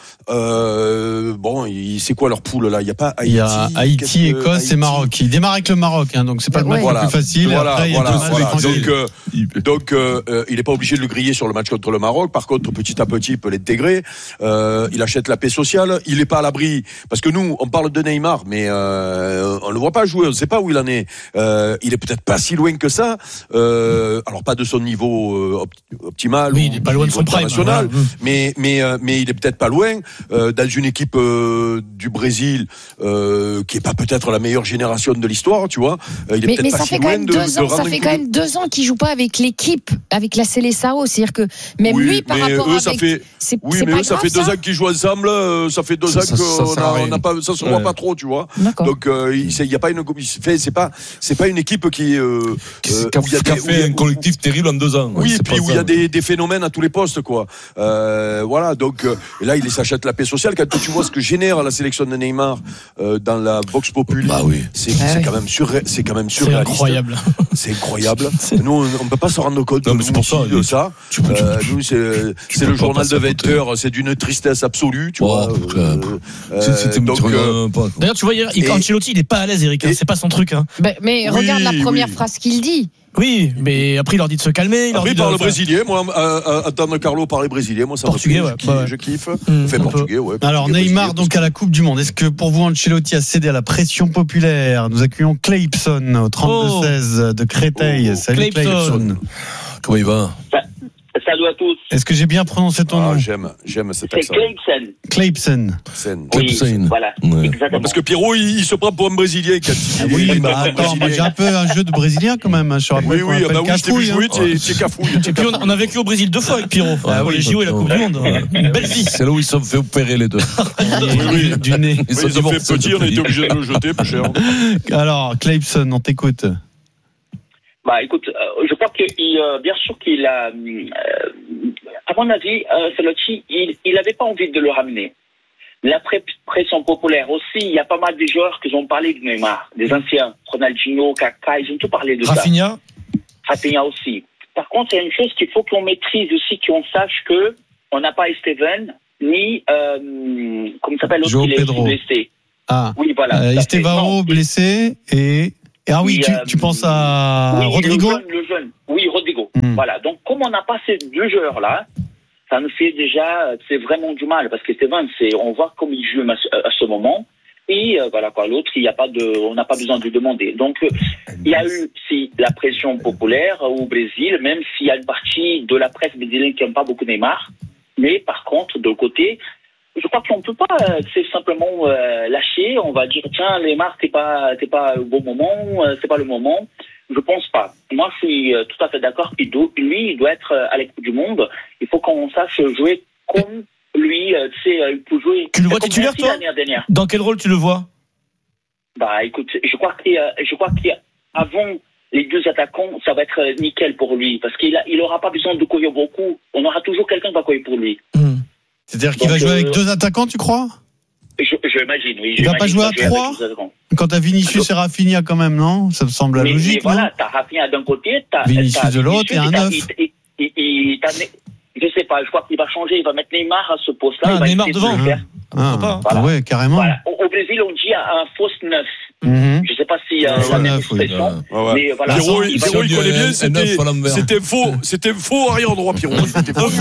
euh, bon, il, c'est quoi leur poule là? Il y a pas Haïti. Il y a Haïti, Écosse Haïti. et Maroc. Il démarre avec le Maroc, hein, donc c'est pas le match voilà. le plus facile. Voilà, après, voilà, il y a voilà. Donc, euh, donc euh, euh, il n'est pas obligé de le griller sur le match contre le Maroc. Par contre, petit à petit, il peut l'intégrer. Euh, il achète la paix sociale. Il n'est pas à l'abri parce que nous, on parle de Neymar, mais euh, on le voit pas jouer. On ne sait pas où il en est. Euh, il est peut-être pas si loin que ça. Euh, alors pas de son niveau euh, optimal. Oui, il n'est pas loin de son prime. National, voilà. Mais mais euh, mais il est peut-être pas loin euh, dans une équipe euh, du Brésil euh, qui est pas peut-être la meilleure génération de l'histoire, tu vois. Euh, il est mais peut-être mais pas ça si fait quand loin même de, deux ans. de Ça fait quand même deux ans qu'il joue pas avec l'équipe, avec la Seleção. C'est-à-dire que même oui, lui, par mais rapport eux, à ça avec, fait, c'est, oui, c'est mais pas eux, ça grave, fait deux ça ans qu'ils jouent ensemble. Euh, ça fait deux ça, ans ça, qu'on ça, a, on a pas, ça se voit ouais. pas trop, tu vois. D'accord. Donc euh, il y a pas une, fait, c'est pas, c'est pas une équipe qui, euh, qui euh, où il y a, des, fait où, un collectif où, terrible en deux ans. Oui, ouais, et puis où il y a des, des phénomènes à tous les postes, quoi. Euh, voilà, donc euh, et là il s'achète la paix sociale. Quand tu vois ce que génère la sélection de Neymar euh, dans la Vox Populi, bah oui. c'est, ah c'est oui. quand même sur, c'est quand même surréaliste. C'est incroyable. C'est incroyable. Nous, on, on peut pas se rendre compte non, de, mais c'est pour ça, de ça. Tu peux, euh, tu, nous, c'est, c'est le journal de vingt heures. C'est d'une tristesse absolue, tu oh, vois. Euh, euh, c'est, c'est, donc, euh, pas, d'ailleurs, tu vois, hier, et, Ancelotti, il est pas à l'aise, Eric. Hein, c'est pas son truc. Hein. Ben, mais oui, regarde la première oui. phrase qu'il dit. Oui, mais après il leur dit de se calmer. Il leur après, dit il parle de... brésilien. Moi, euh, attendre Carlo parler brésilien, moi ça portugais, me ouais, je, ouais. je kiffe. Mmh, fait portugais, ouais. Alors portugais, Neymar donc à la Coupe du Monde. Est-ce que pour vous Ancelotti a cédé à la pression populaire? Nous accueillons Claypson au trente-deux seize oh. de Créteil. Oh, Salut Claypson. Comment il va? Salut à tous. Est-ce que j'ai bien prononcé ton ah, nom? J'aime, j'aime cet C'est accent. Clemson. Clemson. Oui, voilà, Ouais. exactement. Parce que Pierrot, il, il se prend pour un Brésilien. Quand il, Ah oui, il bah attends, moi j'ai un peu un jeu de Brésilien quand même. Je te rappelle Oui, qu'on oui, appelle bah oui, je t'ai vu cafouille, jouer, hein. tu es- tu es cafouille. Et puis on, on a vécu au Brésil deux fois avec Pierrot. Ah pour oui, les J O et la Coupe du Monde. Une belle vie. C'est là où ils se sont fait opérer les deux. Oui, oui. Du nez. Ils sont ont fait divorcés petit, on a depuis. été obligé de le jeter, plus cher. Alors, Clemson, on t'écoute. Bah écoute, euh, je crois que il, euh, bien sûr qu'il a, euh, à mon avis, euh, Ancelotti, il il avait pas envie de le ramener. La pré- pression populaire aussi, il y a pas mal de joueurs qui ont parlé de Neymar, des anciens, Ronaldinho, Kaká, ils ont tout parlé de Rafinha. ça. Rafinha aussi. Par contre, il y a une chose qu'il faut qu'on maîtrise aussi, qu'on sache que on n'a pas Esteban ni euh, comment s'appelle l'autre João qui est Pedro. blessé. Ah, Oui, voilà. euh, tout à fait. Estevao Non, blessé et. et ah oui, Et, tu, euh, tu penses à oui, Rodrigo? le jeune, le jeune. Oui, Rodrigo. Hmm. Voilà. Donc, comme on n'a pas ces deux joueurs-là, ça nous fait déjà, c'est vraiment du mal parce que Steven, c'est, on voit comme il joue à ce, à ce moment. Et euh, voilà quoi, l'autre, il y a pas de, on n'a pas besoin de lui demander. Donc, euh, il y a eu si la pression populaire au Brésil, même s'il y a une partie de la presse brésilienne qui n'aime pas beaucoup Neymar. Mais par contre, de l'autre côté, je crois qu'on peut pas, euh, c'est simplement euh, lâcher. On va dire tiens, Neymar, t'es pas, t'es pas au bon moment, euh, c'est pas le moment. Je pense pas. Moi, je suis euh, tout à fait d'accord. Il doit, lui, il doit être euh, à l'écoute du monde. Il faut qu'on sache jouer comme lui. Euh, tu sais, euh, il peut jouer. Tu le vois comme titulaire, Messi toi l'année dernière. Dans quel rôle tu le vois? Bah, écoute, je crois qu'il, euh, je crois qu'avant les deux attaquants, ça va être euh, nickel pour lui parce qu'il a, il aura pas besoin de courir beaucoup. On aura toujours quelqu'un qui va courir pour lui. C'est-à-dire qu'il va Donc, jouer euh, avec deux attaquants, tu crois? Je, je imagine, oui. Il va pas j'imagine jouer à qu'il va trois avec deux attaquants. Quand t'as Vinicius et Rafinha quand même, non? Ça me semble Mais, logique, mais non? voilà, t'as Rafinha d'un côté, t'as Vinicius t'as de l'autre et un t'as- neuf. il- il- il- t'as Ne- je sais pas, je crois qu'il va changer, il va mettre Neymar à ce poste-là. Ah, il va Neymar essayer de devant. le faire. Ah, pas. ah ouais, carrément. Voilà. Au, au Brésil, on dit un fausse neuf. Mhm. Je sais pas si euh, Un faux la même neuf, oui. expression, Ouais, ouais. mais voilà. Pierrot, il va- Pierrot, il connaît bien, un neuf c'était, à l'envers. c'était faux, c'était faux arrière droit, Pierrot. C'était faux.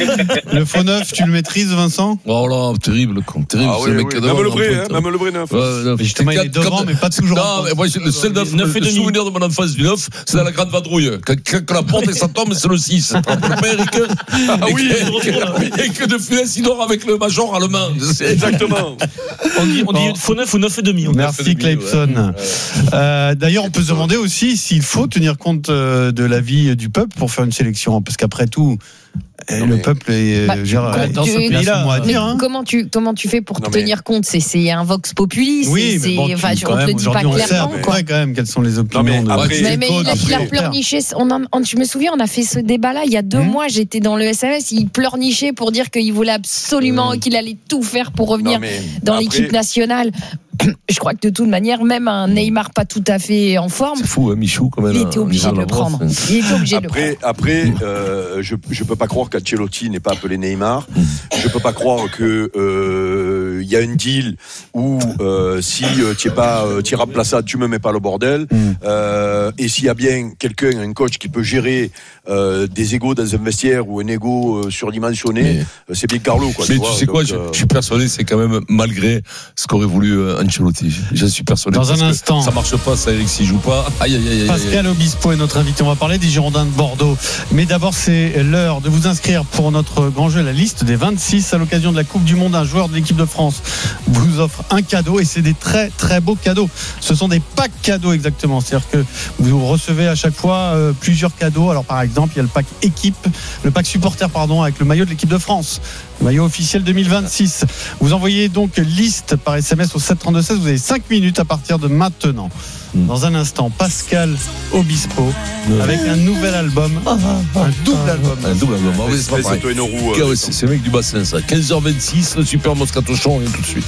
Le faux neuf, tu le maîtrises, Vincent? Oh là, terrible, con, terrible. Ah c'est oui, le mec oui. qui est Même devant, le en vrai, pointe. hein, même le vrai neuf. Ouais, non, Mais justement, il est quand- devant, quand- mais pas toujours. Non, mais moi, le seul neuf, neuf et le demi. souvenir de mon enfance du neuf, c'est dans la grande vadrouille. Quand, quand, quand la porte et ça tombe, c'est le six. Tu te rappelles pas, Eric? Ah oui, Et que, et que de Funès, il dort avec le major allemand. C'est- exactement. On dit, on dit Bon. faux neuf ou neuf et demi. Merci Clemson. Euh, D'ailleurs, on peut se demander aussi s'il faut tenir compte euh, de l'avis du peuple pour faire une sélection, parce qu'après tout, euh, Non, le mais- peuple est Bah, gère, quand dans tu- ce pays-là, mot à Mais dire. Hein. comment tu comment tu fais pour Non, mais- tenir compte? C'est c'est un vox populi. Oui, c'est mais bon, c'est- enfin, tu- je- quand on te même, le dit pas aujourd'hui, on sait à clairement peu quoi. près quand même quelles sont les opinions mais de après- de Mais, mais coachs, il a, de il a supporters. pleurniché. On en- on- je me souviens, on a fait ce débat-là il y a deux Mmh. mois. J'étais dans le S M S. Il pleurnichait pour dire qu'il voulait absolument, Mmh. qu'il allait tout faire pour revenir Non, mais dans après- l'équipe nationale. Je crois que de toute manière, même un Neymar pas tout à fait en forme, C'est fou, hein, Michou, quand même. il était obligé de le prendre. Il était obligé de le prendre. Après, après, euh, je je peux pas croire qu'Ancelotti n'ait pas appelé Neymar. Je peux pas croire que euh, il y a une deal où euh, si euh, tu es pas euh, tu remplaçable, tu me mets pas le bordel. Euh, et s'il y a bien quelqu'un, un coach qui peut gérer euh, des égos dans un vestiaire ou un égo euh, surdimensionné, Mais- euh, c'est bien Carlo. Quoi, Mais tu vois, sais quoi, donc, je, euh, je suis persuadé, c'est quand même malgré ce qu'aurait voulu euh, Ancelotti. Je suis persuadé. Dans parce un que instant. Ça marche pas, ça, Eric, s'il joue pas. Aïe, aïe, aïe, aïe. Pascal Obispo est notre invité. On va parler des Girondins de Bordeaux. Mais d'abord, c'est l'heure de vous inscrire pour notre grand jeu, la liste des vingt-six à l'occasion de la Coupe du Monde. Un joueur de l'équipe de France vous offre un cadeau et c'est des très très beaux cadeaux. Ce sont des packs cadeaux exactement. C'est-à-dire que vous recevez à chaque fois euh, plusieurs cadeaux. Alors par exemple, il y a le pack équipe, le pack supporter pardon, avec le maillot de l'équipe de France. Le maillot officiel deux mille vingt-six. Vous envoyez donc liste par S M S au sept trente-deux seize. Vous avez cinq minutes à partir de maintenant. Dans un instant, Pascal Obispo avec un nouvel album, un double album. Un double album. Ah oui, c'est pas espèce pareil. de Toino Roux, Ah euh, ouais, c'est c'est le mec du bassin, ça. quinze heures vingt-six, le super Moscato Show, on vient tout de suite.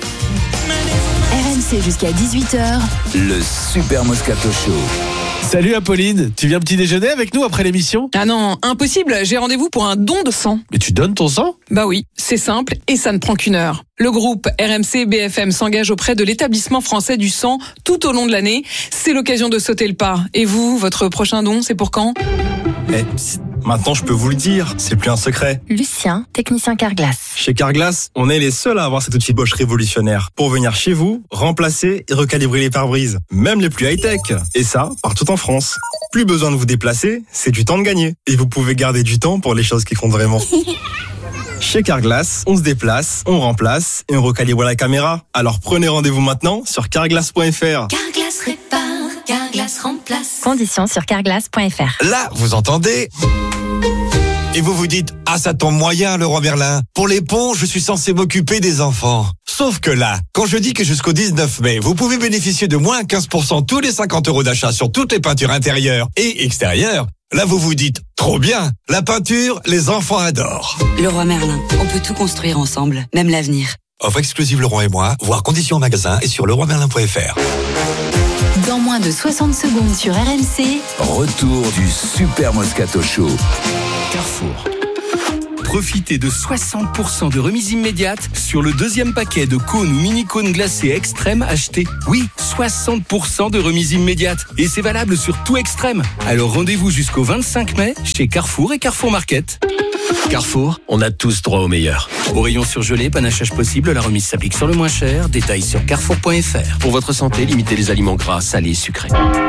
R M C jusqu'à dix-huit heures. Le Super Moscato Show. Salut Apolline, tu viens petit déjeuner avec nous après l'émission? Ah non, impossible, j'ai rendez-vous pour un don de sang. Mais tu donnes ton sang? Bah oui, c'est simple et ça ne prend qu'une heure. Le groupe R M C B F M s'engage auprès de l'établissement français du sang tout au long de l'année. C'est l'occasion de sauter le pas. Et vous, votre prochain don, c'est pour quand ? Eh, psst, maintenant je peux vous le dire, c'est plus un secret. Lucien, technicien Carglass. Chez Carglass, on est les seuls à avoir cet outil Bosch révolutionnaire pour venir chez vous, remplacer et recalibrer les pare-brises, même les plus high-tech. Et ça, partout en France. plus besoin de vous déplacer, c'est du temps de gagner. Et vous pouvez garder du temps pour les choses qui comptent vraiment. Chez Carglass, on se déplace, on remplace et on recalibre la caméra. Alors prenez rendez-vous maintenant sur carglass point f r. Carglass répare, Carglass remplace. Conditions sur carglass point f r. Là, vous entendez ? Et vous vous dites, ah ça tombe moyen Leroy Merlin. Pour les ponts, je suis censé m'occuper des enfants. Sauf que là, quand je dis que jusqu'au dix-neuf mai, vous pouvez bénéficier de moins quinze pour cent tous les cinquante euros d'achat sur toutes les peintures intérieures et extérieures, là vous vous dites, trop bien, la peinture, les enfants adorent. Leroy Merlin, on peut tout construire ensemble, même l'avenir. Offre exclusive Leroy et moi, voir conditions en magasin et sur leroy merlin point f r. Dans moins de soixante secondes sur R M C, retour du Super Moscato Show. Carrefour. Profitez de soixante pour cent de remise immédiate sur le deuxième paquet de cônes ou mini-cônes glacés extrême acheté. Oui, soixante pour cent de remise immédiate. Et c'est valable sur tout extrême. Alors rendez-vous jusqu'au vingt-cinq mai chez Carrefour et Carrefour Market. Carrefour, on a tous droit au meilleur. Au rayon surgelé, panachage possible, la remise s'applique sur le moins cher. Détails sur carrefour point f r. Pour votre santé, limitez les aliments gras, salés et sucrés.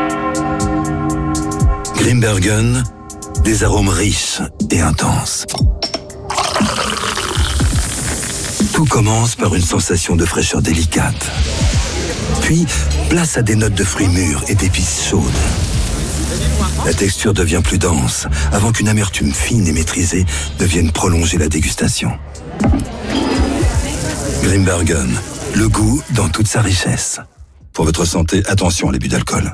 Grimbergen, des arômes riches et intenses. Tout commence par une sensation de fraîcheur délicate. Puis, place à des notes de fruits mûrs et d'épices chaudes. La texture devient plus dense, avant qu'une amertume fine et maîtrisée ne vienne prolonger la dégustation. Grimbergen, le goût dans toute sa richesse. Pour votre santé, attention à l'abus d'alcool.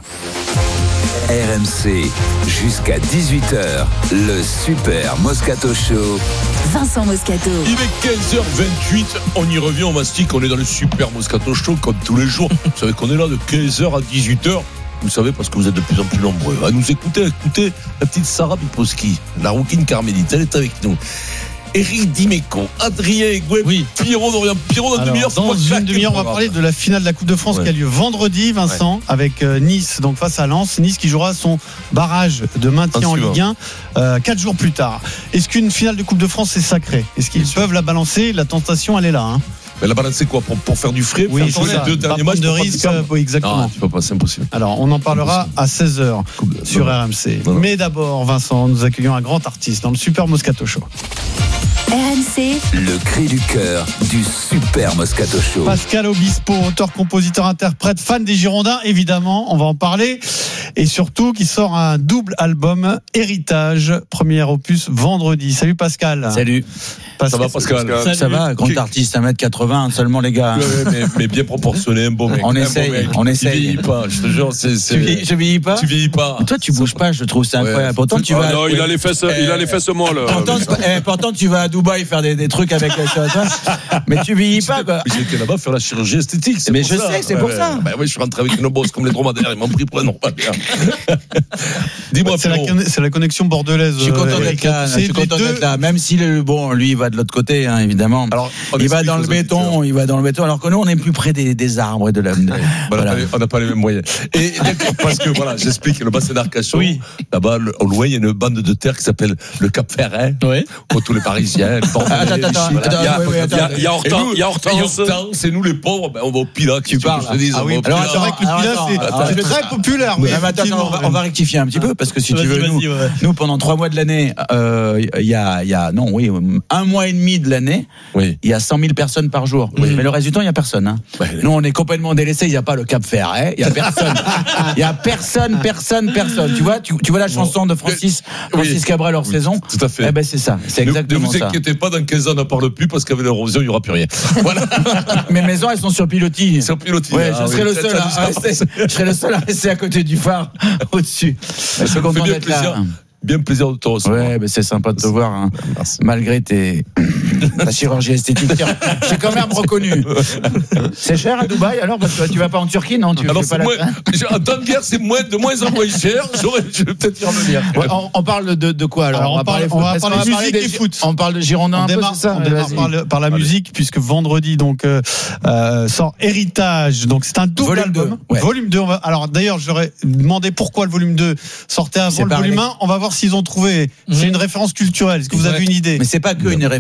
R M C, jusqu'à dix-huit heures, le Super Moscato Show. Vincent Moscato. Il est quinze heures vingt-huit, on y revient, on mastique, on est dans le Super Moscato Show comme tous les jours. Vous savez qu'on est là de quinze heures à dix-huit heures. Vous savez, parce que vous êtes de plus en plus nombreux à nous écouter, écoutez la petite Sarah Biposki, la rouquine carmélite, elle est avec nous. Éric Dimeco, Adrien Gouet, oui. Pierrot, on revient Pierrot dans une demi-heure. Dans une demi-heure, on va parler de la finale de la Coupe de France ouais. qui a lieu vendredi, Vincent, ouais. avec euh, Nice, donc face à Lens. Nice qui jouera son barrage de maintien en Ligue un euh, quatre jours plus tard. Est-ce qu'une finale de Coupe de France est sacrée ? Est-ce qu'ils peuvent la balancer ? La tentation, elle est là. Hein. Mais la balance, c'est quoi pour, pour faire du frais, oui, faire c'est ça. Les deux derniers matchs de risque, oui, exactement. Non, tu peux pas, c'est impossible. Alors, on en parlera à seize heures sur R M C. Non, non. Mais d'abord, Vincent, nous accueillons un grand artiste dans le Super Moscato Show. R M C, le cri du cœur du Super Moscato Show. Pascal Obispo, auteur, compositeur, interprète, fan des Girondins, évidemment, on va en parler. Et surtout, qui sort un double album, Héritage, premier opus vendredi. Salut Pascal. Salut. Pascal. Ça va Pascal, Pascal. Ça va, grand artiste, un mètre quatre-vingts seulement les gars. Ouais, mais, mais bien proportionné, un beau mec. On essaye, bon mec. on essaye. Tu vieillis pas, je te jure. C'est, c'est... Tu vieillis, je vieillis pas. Tu vieillis pas. Mais toi, tu bouges pas, je trouve, c'est incroyable. Ouais. Pourtant, tu ah vas. Non, il a les fesses, eh, il a les fesses molles. Pourtant, eh, pourtant, tu vas à Dubaï faire des, des trucs avec la mais tu vieillis pas, quoi. J'étais là-bas faire la chirurgie esthétique. C'est mais pour je ça. sais, c'est pour ouais, ça. Bah oui, je suis rentré avec une bosse comme les dromadaires. Ils m'ont pris pour un non pas bien. Dis-moi, c'est la, c'est la connexion bordelaise. Je suis content d'être là. Je suis content d'être là. Même si le, bon, lui, il va de l'autre côté, hein, évidemment. Alors, il va dans le béton, il va dans le béton. Alors que nous, on est plus près des, des arbres et de la. De, voilà. On n'a pas les mêmes moyens. Et parce que voilà, j'explique le bassin d'Arcachon. Oui. Là-bas, au loin, il y a une bande de terre qui s'appelle le Cap Ferret. Oui. Pour tous les Parisiens. Attends, attends, il y a Hortense. Il y a Hortense. C'est nous les pauvres, ben on va au Pilat. Tu parles. Ah oui. Alors c'est vrai que le Pilat, c'est très populaire. On va rectifier un petit peu parce que si tu veux, nous pendant trois mois de l'année, il y a, il y a, non, oui, un mois et demi de l'année, il y a cent mille personnes par jour. Mais le reste du temps, il y a personne. Nous, on est complètement délaissés. Il y a pas le Cap Ferret. Il y a personne. Il y a personne, personne, personne. Tu vois, tu vois la chanson de Francis, Francis Cabrel hors saison. Tout à fait. Eh ben c'est ça. C'est exactement ça. Ne vous inquiétez pas, dans quinze ans, on n'en parle plus parce qu'avec l'érosion, il n'y aura plus rien. Voilà. Mes maisons, elles sont sur pilotis. Sur pilotis. Ouais, ah, je serai oui, le seul à rester. Je serai le seul à rester à côté du phare, au-dessus. Je suis content d'être là. Bien plaisir de te recevoir. Ouais, mais c'est sympa de te voir, hein. Malgré tes ta chirurgie esthétique. J'ai quand même reconnu. C'est cher à Dubaï, alors parce que tu vas pas en Turquie, non? Tu alors fais c'est pas moins, la... en temps de guerre, c'est moins, de moins en moins cher. J'aurais, je vais peut-être y revenir. Ouais, on, on parle de, de quoi alors, alors on, on, parle, on va parler, on va parler musique et foot. On parle de Girondins. On démarre, ça, on démarre par, le, par la Allez. musique puisque vendredi donc euh, euh, sort Héritage. Donc c'est un double volume album. deux. Ouais. Volume deux. On va, alors d'ailleurs, j'aurais demandé pourquoi le volume deux sortait avant c'est le volume un. On va voir s'ils ont trouvé. C'est une référence culturelle. Est-ce que vous avez une idée? Mais c'est pas que une référence culturelle.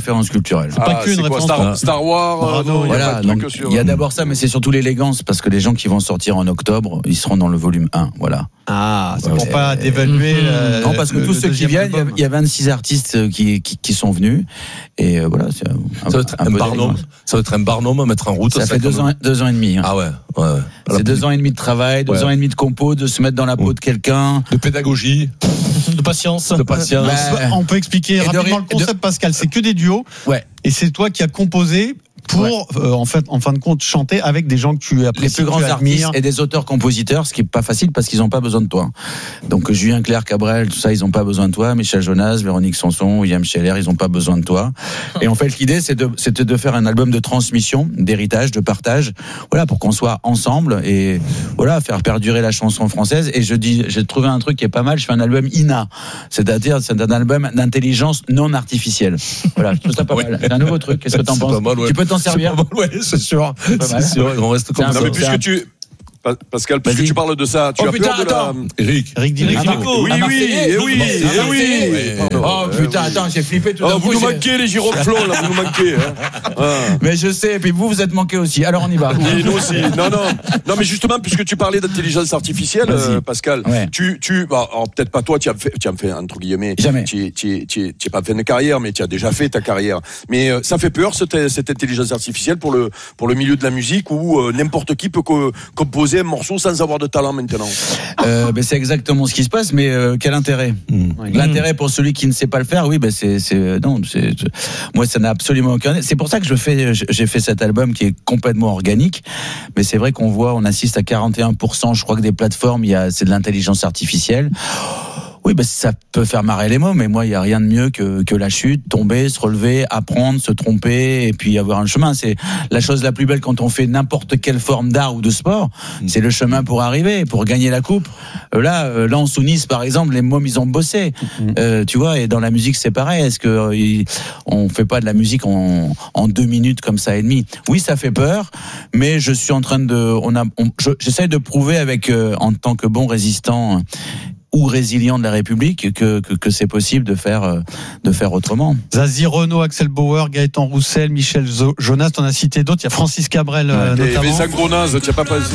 culturelle. Ah, pas qu'une c'est quoi, référence. Star, Star Wars. Euh, non, voilà, il y a, donc, il y a d'abord ça, mais c'est surtout l'élégance, parce que les gens qui vont sortir en octobre, ils seront dans le volume un. Voilà. Ah, c'est ouais, pour pas dévaluer. Mmh. Le, non, parce que le, tous le ceux qui viennent, album. il y a vingt-six artistes qui, qui, qui sont venus. Et euh, voilà, c'est un, ça, va être un, un Barnum, ça va être un Barnum à mettre en route. Ça, ça fait deux ans, deux ans et demi. Hein. Ah ouais, ouais, ouais. C'est deux ans et demi de travail, deux ouais. ans et demi de compo, de se mettre dans la peau mmh. de quelqu'un. De pédagogie. De patience. De patience. Bah, on peut expliquer rapidement le concept, de... Pascal. C'est que des duos. Ouais. Et c'est toi qui as composé pour, ouais. euh, en fait, en fin de compte, chanter avec des gens que tu apprécies. Les plus grands artistes et des auteurs-compositeurs, ce qui est pas facile parce qu'ils n'ont pas besoin de toi. Donc Julien Clerc, Cabrel, tout ça, ils n'ont pas besoin de toi. Michel Jonas, Véronique Sanson, William Scheller, ils n'ont pas besoin de toi. Et en fait, l'idée, c'est de, c'est de faire un album de transmission, d'héritage, de partage, voilà, pour qu'on soit ensemble et voilà, faire perdurer la chanson française. Et je dis, j'ai trouvé un truc qui est pas mal. Je fais un album I N A, c'est-à-dire c'est un album d'intelligence non artificielle. Voilà, je trouve ça pas mal. C'est un nouveau truc. Qu'est-ce que t'en penses? Mal, ouais. Tu peux t'en servir. C'est, ouais, c'est sûr. C'est, c'est sûr. On reste comme non, ça. mais puisque tu, Pascal, puisque Vas-y. tu parles de ça, tu oh, as putain, peur de attends. la... Eric. Eric Dimeco. Oui, oui, oui, eh oui, eh oui. Oh putain, attends, j'ai flippé tout à d'un coup. Vous nous manquez, les giroflons, là, vous nous manquez. Hein. Ah. Mais je sais, et puis vous, vous êtes manqué aussi. Alors on y va. Oui, nous aussi. Non, non. Non, mais justement, puisque tu parlais d'intelligence artificielle, euh, Pascal, ouais. tu, tu, bah, alors, peut-être pas toi, tu as fait, tu as fait, entre guillemets. Jamais. Tu, tu, tu, tu pas fait une carrière, mais tu as déjà fait ta carrière. Mais, euh, ça fait peur, cette, cette intelligence artificielle pour le, pour le milieu de la musique où, euh, n'importe qui peut co- composer un morceau sans avoir de talent maintenant. Euh, ben c'est exactement ce qui se passe, mais euh, quel intérêt mmh. L'intérêt pour celui qui ne sait pas le faire, oui, ben c'est, c'est non, c'est, moi ça n'a absolument aucun. C'est pour ça que je fais, j'ai fait cet album qui est complètement organique, mais c'est vrai qu'on voit, on assiste à quarante et un pour cent, je crois que des plateformes, il y a, c'est de l'intelligence artificielle. Oui, bah, ça peut faire marrer les mots, mais moi, il n'y a rien de mieux que, que la chute, tomber, se relever, apprendre, se tromper, et puis avoir un chemin. C'est la chose la plus belle quand on fait n'importe quelle forme d'art ou de sport. C'est le chemin pour arriver, pour gagner la coupe. Là, euh, là, en Nice, par exemple, les mômes, ils ont bossé. Euh, tu vois, et dans la musique, c'est pareil. Est-ce que euh, on fait pas de la musique en, en deux minutes comme ça et demi? Oui, ça fait peur, mais je suis en train de, on a, on, je, j'essaie de prouver avec, euh, en tant que bon résistant, ou résilient de la République que, que, que c'est possible de faire, de faire autrement. Zazie Renaud, Axel Bauer, Gaëtan Roussel, Michel Jonas, t'en as cité d'autres. Il y a Francis Cabrel ouais, euh, notamment. Mais ça Gronaz, tu n'as pas passé.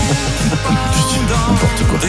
N'importe quoi.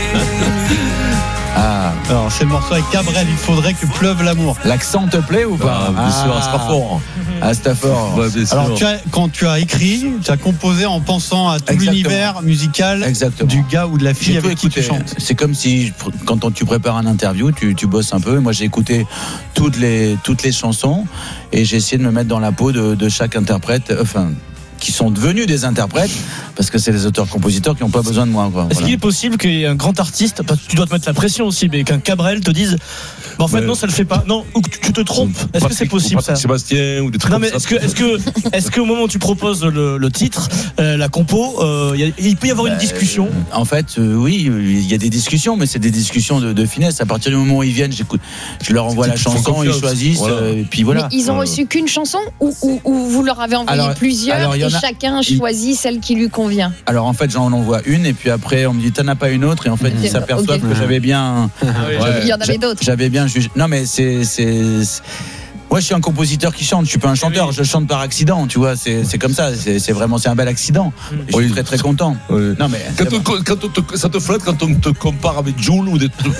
Ah. Alors c'est le morceau avec Cabrel, il faudrait que pleuve l'amour. L'accent te plaît ou pas? Ah, bien sûr, à Stafford. À Stafford. Ouais, bien sûr. Alors tu as, quand tu as écrit, tu as composé en pensant à tout Exactement. l'univers musical Exactement. du gars ou de la fille j'ai avec qui écouter. tu chantes. C'est comme si quand on, tu prépares un interview, tu, tu bosses un peu. Moi j'ai écouté toutes les, toutes les chansons et j'ai essayé de me mettre dans la peau de, de chaque interprète. Enfin. Qui sont devenus des interprètes parce que c'est les auteurs-compositeurs qui n'ont pas besoin de moi. Quoi. Est-ce voilà. qu'il est possible qu'il y ait un grand artiste, parce que tu dois te mettre la pression aussi, mais qu'un Cabrel te dise bah en fait, mais non, ça le fait pas. Non, ou que tu te trompes. Est-ce Patrick, que c'est possible, ça? Sébastien ou des trucs non, mais comme est-ce que, est-ce que, est-ce qu'au moment où tu proposes le, le titre, euh, la compo, euh, y a, il peut y avoir bah, une discussion? En fait, euh, oui, il y a des discussions, mais c'est des discussions de, de finesse. À partir du moment où ils viennent, j'écoute, je leur envoie la chanson, ils choisissent, voilà. euh, et puis voilà. Mais ils ont reçu qu'une chanson ou, ou, ou vous leur avez envoyé alors, plusieurs alors, et a, chacun choisit celle qui lui convient? Alors en fait, j'en envoie une, et puis après, on me dit, t'en as pas une autre, et en fait, ils s'aperçoivent okay. que j'avais bien. Ah, oui, ouais. Il y en avait d'autres. J'avais bien jugé. Non, mais c'est. C'est, c'est... Moi, je suis un compositeur qui chante. Je suis pas un chanteur. Oui. Je chante par accident. Tu vois, c'est, c'est comme ça. C'est, c'est vraiment, c'est un bel accident. Mmh. Je suis oui. très, très content. Oui. Non, mais quand, on, quand on te, ça te flatte quand on te compare avec Jul ou des trucs.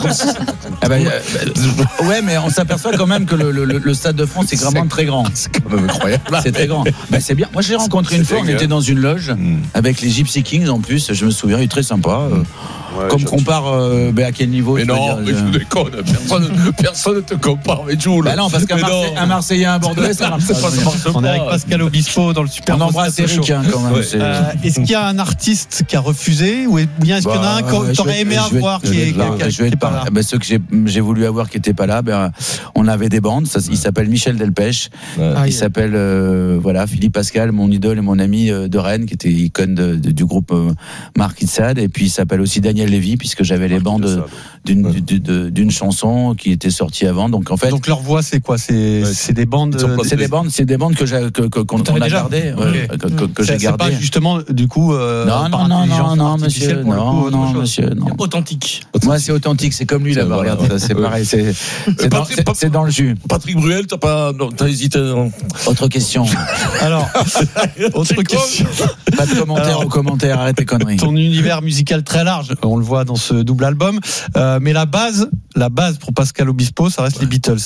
ah ben, euh, ouais, mais on s'aperçoit quand même que le, le, le Stade de France est vraiment c'est, très grand. C'est quand même incroyable. C'est très grand. Ben, c'est bien. Moi, j'ai rencontré c'est une fois. On était dans une loge mmh. avec les Gypsy Kings en plus. Je me souviens, il est très sympa. Mmh. Ouais, comme compare, euh, ben à quel niveau? Mais non, dire, mais je déconne. Personne, personne ne te compare avec Jul. Ben non, parce qu'un Marseille, un Marseillais, un Bordelais, ça marche pas. On est avec Pascal Obispo dans le super. On embrasse Eric hein, quand même. Ouais. Euh, est-ce qu'il y a un artiste qui a refusé ou bien est-ce bah, qu'il y en a un que tu aurais aimé avoir qui est pas là? Ben ceux que j'ai, j'ai voulu avoir qui n'étaient pas là, ben on avait des bandes. Ça, il s'appelle Michel Delpech. Ouais. Il s'appelle euh, voilà Philippe Pascal, mon idole et mon ami euh, de Rennes, qui était icône de, de, du groupe euh, Marc Itzad. Et puis il s'appelle aussi Daniel Lévy, puisque j'avais les bandes de, d'une, ouais. d'une, d'une chanson qui était sortie avant. Donc en fait. Donc leur voix, c'est quoi? C'est, ouais. c'est des bandes. C'est des bandes, c'est des bandes que j'ai, que, que, qu'on a gardées, okay. ouais, que, que, que j'ai gardées. C'est pas justement du coup. Euh, non, non, non, non, non, monsieur, non, coup, non, monsieur, non. Authentique. Moi, c'est authentique. C'est comme lui là-bas. Voilà, regarde, ouais. c'est pareil. C'est, c'est, dans, c'est, c'est dans le jus. Patrick Bruel, t'as pas, non, t'as hésité. Non. Autre question. Alors, autre question. Pas de commentaires Alors, aux commentaires. Arrête tes conneries. Ton univers musical très large, on le voit dans ce double album. Euh, mais la base, la base pour Pascal Obispo, ça reste ouais. les Beatles.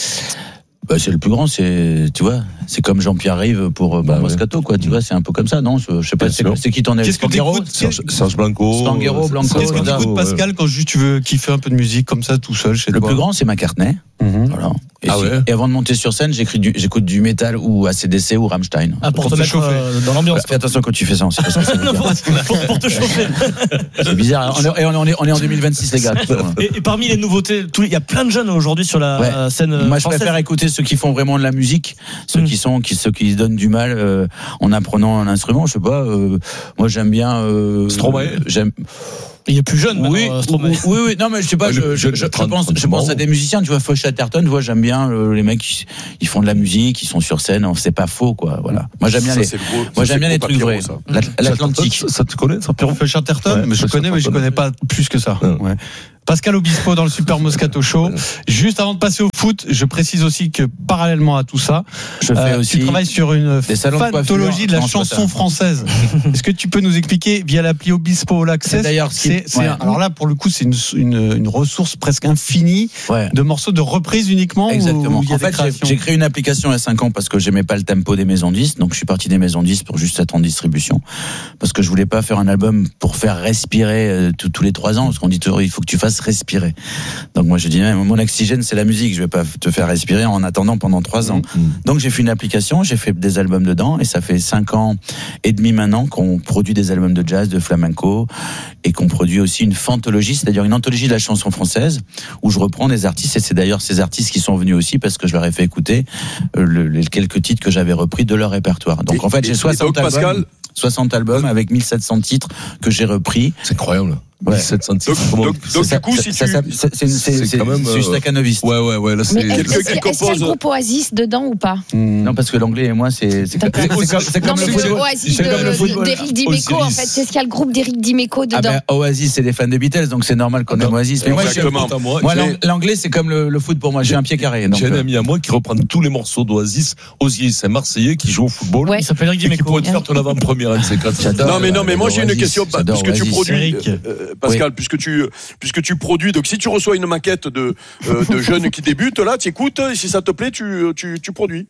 Bah, c'est le plus grand, c'est, tu vois, c'est comme Jean-Pierre Rive pour bah, Moscato, quoi, tu vois, c'est un peu comme ça, non? Je, je sais pas, c'est, c'est qui t'en est? Qu'est-ce que t'écoutes? Serge Blanco. Stanguero, Blanco. Qu'est-ce que t'écoutes, Pascal, quand juste tu veux kiffer un peu de musique comme ça, tout seul, chez le toi? Le plus grand, c'est McCartney. Mm-hmm. Voilà. Et, ah ouais. et avant de monter sur scène, j'écris du, j'écoute du métal ou A C D C ou Rammstein. Ah, pour, pour te, te mettre chauffer euh, dans l'ambiance. Fais attention quand tu fais ça, on sait pas ce que ça veut dire. pour, pour te chauffer. C'est bizarre. On est, on est, on est en deux mille vingt-six, les gars. Et, et parmi les nouveautés, il y a plein de jeunes aujourd'hui sur la ouais. scène. Moi, je française. préfère écouter ceux qui font vraiment de la musique, ceux mmh. qui sont, qui, ceux qui donnent du mal euh, en apprenant un instrument. Je sais pas. Euh, moi, j'aime bien. Euh, Stromae. J'aime. Il est plus jeune. Oui, oui, oui, oui. Non, mais je sais pas. Je, je, je, je pense, je pense à des musiciens. Tu vois, Foch Chatterton. Tu vois, j'aime bien euh, les mecs. Ils, ils font de la musique, ils sont sur scène. C'est pas faux, quoi. Voilà. Moi, j'aime bien ça, les. Gros, moi, j'aime bien les trucs vrais. L'Atlantique. Ça te connaît, ça, Foch Chatterton. Mais je connais, mais je connais pas plus que ça. Ouais. Pascal Obispo dans le Super Moscato Show. Juste avant de passer au foot, je précise aussi que parallèlement à tout ça, je fais euh, aussi tu travailles sur une fanthologie de la chanson française. Est-ce que tu peux nous expliquer via l'appli Obispo All Access? D'ailleurs, c'est, c'est ouais. un, alors là pour le coup c'est une, une, une ressource presque infinie ouais. de morceaux de reprises uniquement. Exactement. Où il y a en fait, j'ai, j'ai créé une application il y a cinq ans parce que j'aimais pas le tempo des maisons disques, donc je suis parti des maisons disques pour juste être en distribution parce que je voulais pas faire un album pour faire respirer euh, tous, tous les trois ans parce qu'on dit toujours il faut que tu fasses respirer. Donc moi je dis mon oxygène c'est la musique, je vais pas te faire respirer en attendant pendant trois ans. Mmh. Donc j'ai fait une application, j'ai fait des albums dedans et ça fait cinq ans et demi maintenant qu'on produit des albums de jazz, de flamenco et qu'on produit aussi une fantologie, c'est-à-dire une anthologie de la chanson française où je reprends des artistes et c'est d'ailleurs ces artistes qui sont venus aussi parce que je leur ai fait écouter le, les quelques titres que j'avais repris de leur répertoire. Donc et, en fait j'ai soixante albums, Pascal soixante albums avec mille sept cents titres que j'ai repris. C'est incroyable. Ouais. mille sept cents titres. Donc, donc, donc ça, du coup, ça, si ça, tu... Ça, ça, c'est, c'est, c'est, quand même c'est juste staccanoviste. Ouais, ouais, ouais. Là, c'est mais est-ce, quelqu'un est-ce, qui compose. Est-ce qu'il y a le groupe Oasis dedans ou pas? mmh. Non, parce que l'anglais et moi, c'est, c'est, c'est, c'est, c'est, c'est comme non, le football. Oasis c'est de, comme le football. D'Éric Dimeco, en fait. C'est ce qu'il y a le groupe d'Éric Dimeco dedans. Ah ben, Oasis, c'est des fans de Beatles, donc c'est normal qu'on aime Oasis. Mais moi, moi l'anglais, c'est comme le foot pour moi. J'ai un pied carré. J'ai un ami à moi qui reprend tous les morceaux d'Oasis. Oasis, c'est un Marseillais qui joue au football. Il s'appelle Éric Dimeco. Qui pourrait te faire ton avant-première, un de ces quatre. Non, mais non, mais moi, j'ai une question. Puisque tu produis, Pascal, puisque tu, puisque tu produis, donc si tu reçois une maquette de, euh, de jeunes qui débutent, là, tu écoutes, et si ça te plaît, tu, tu, tu produis.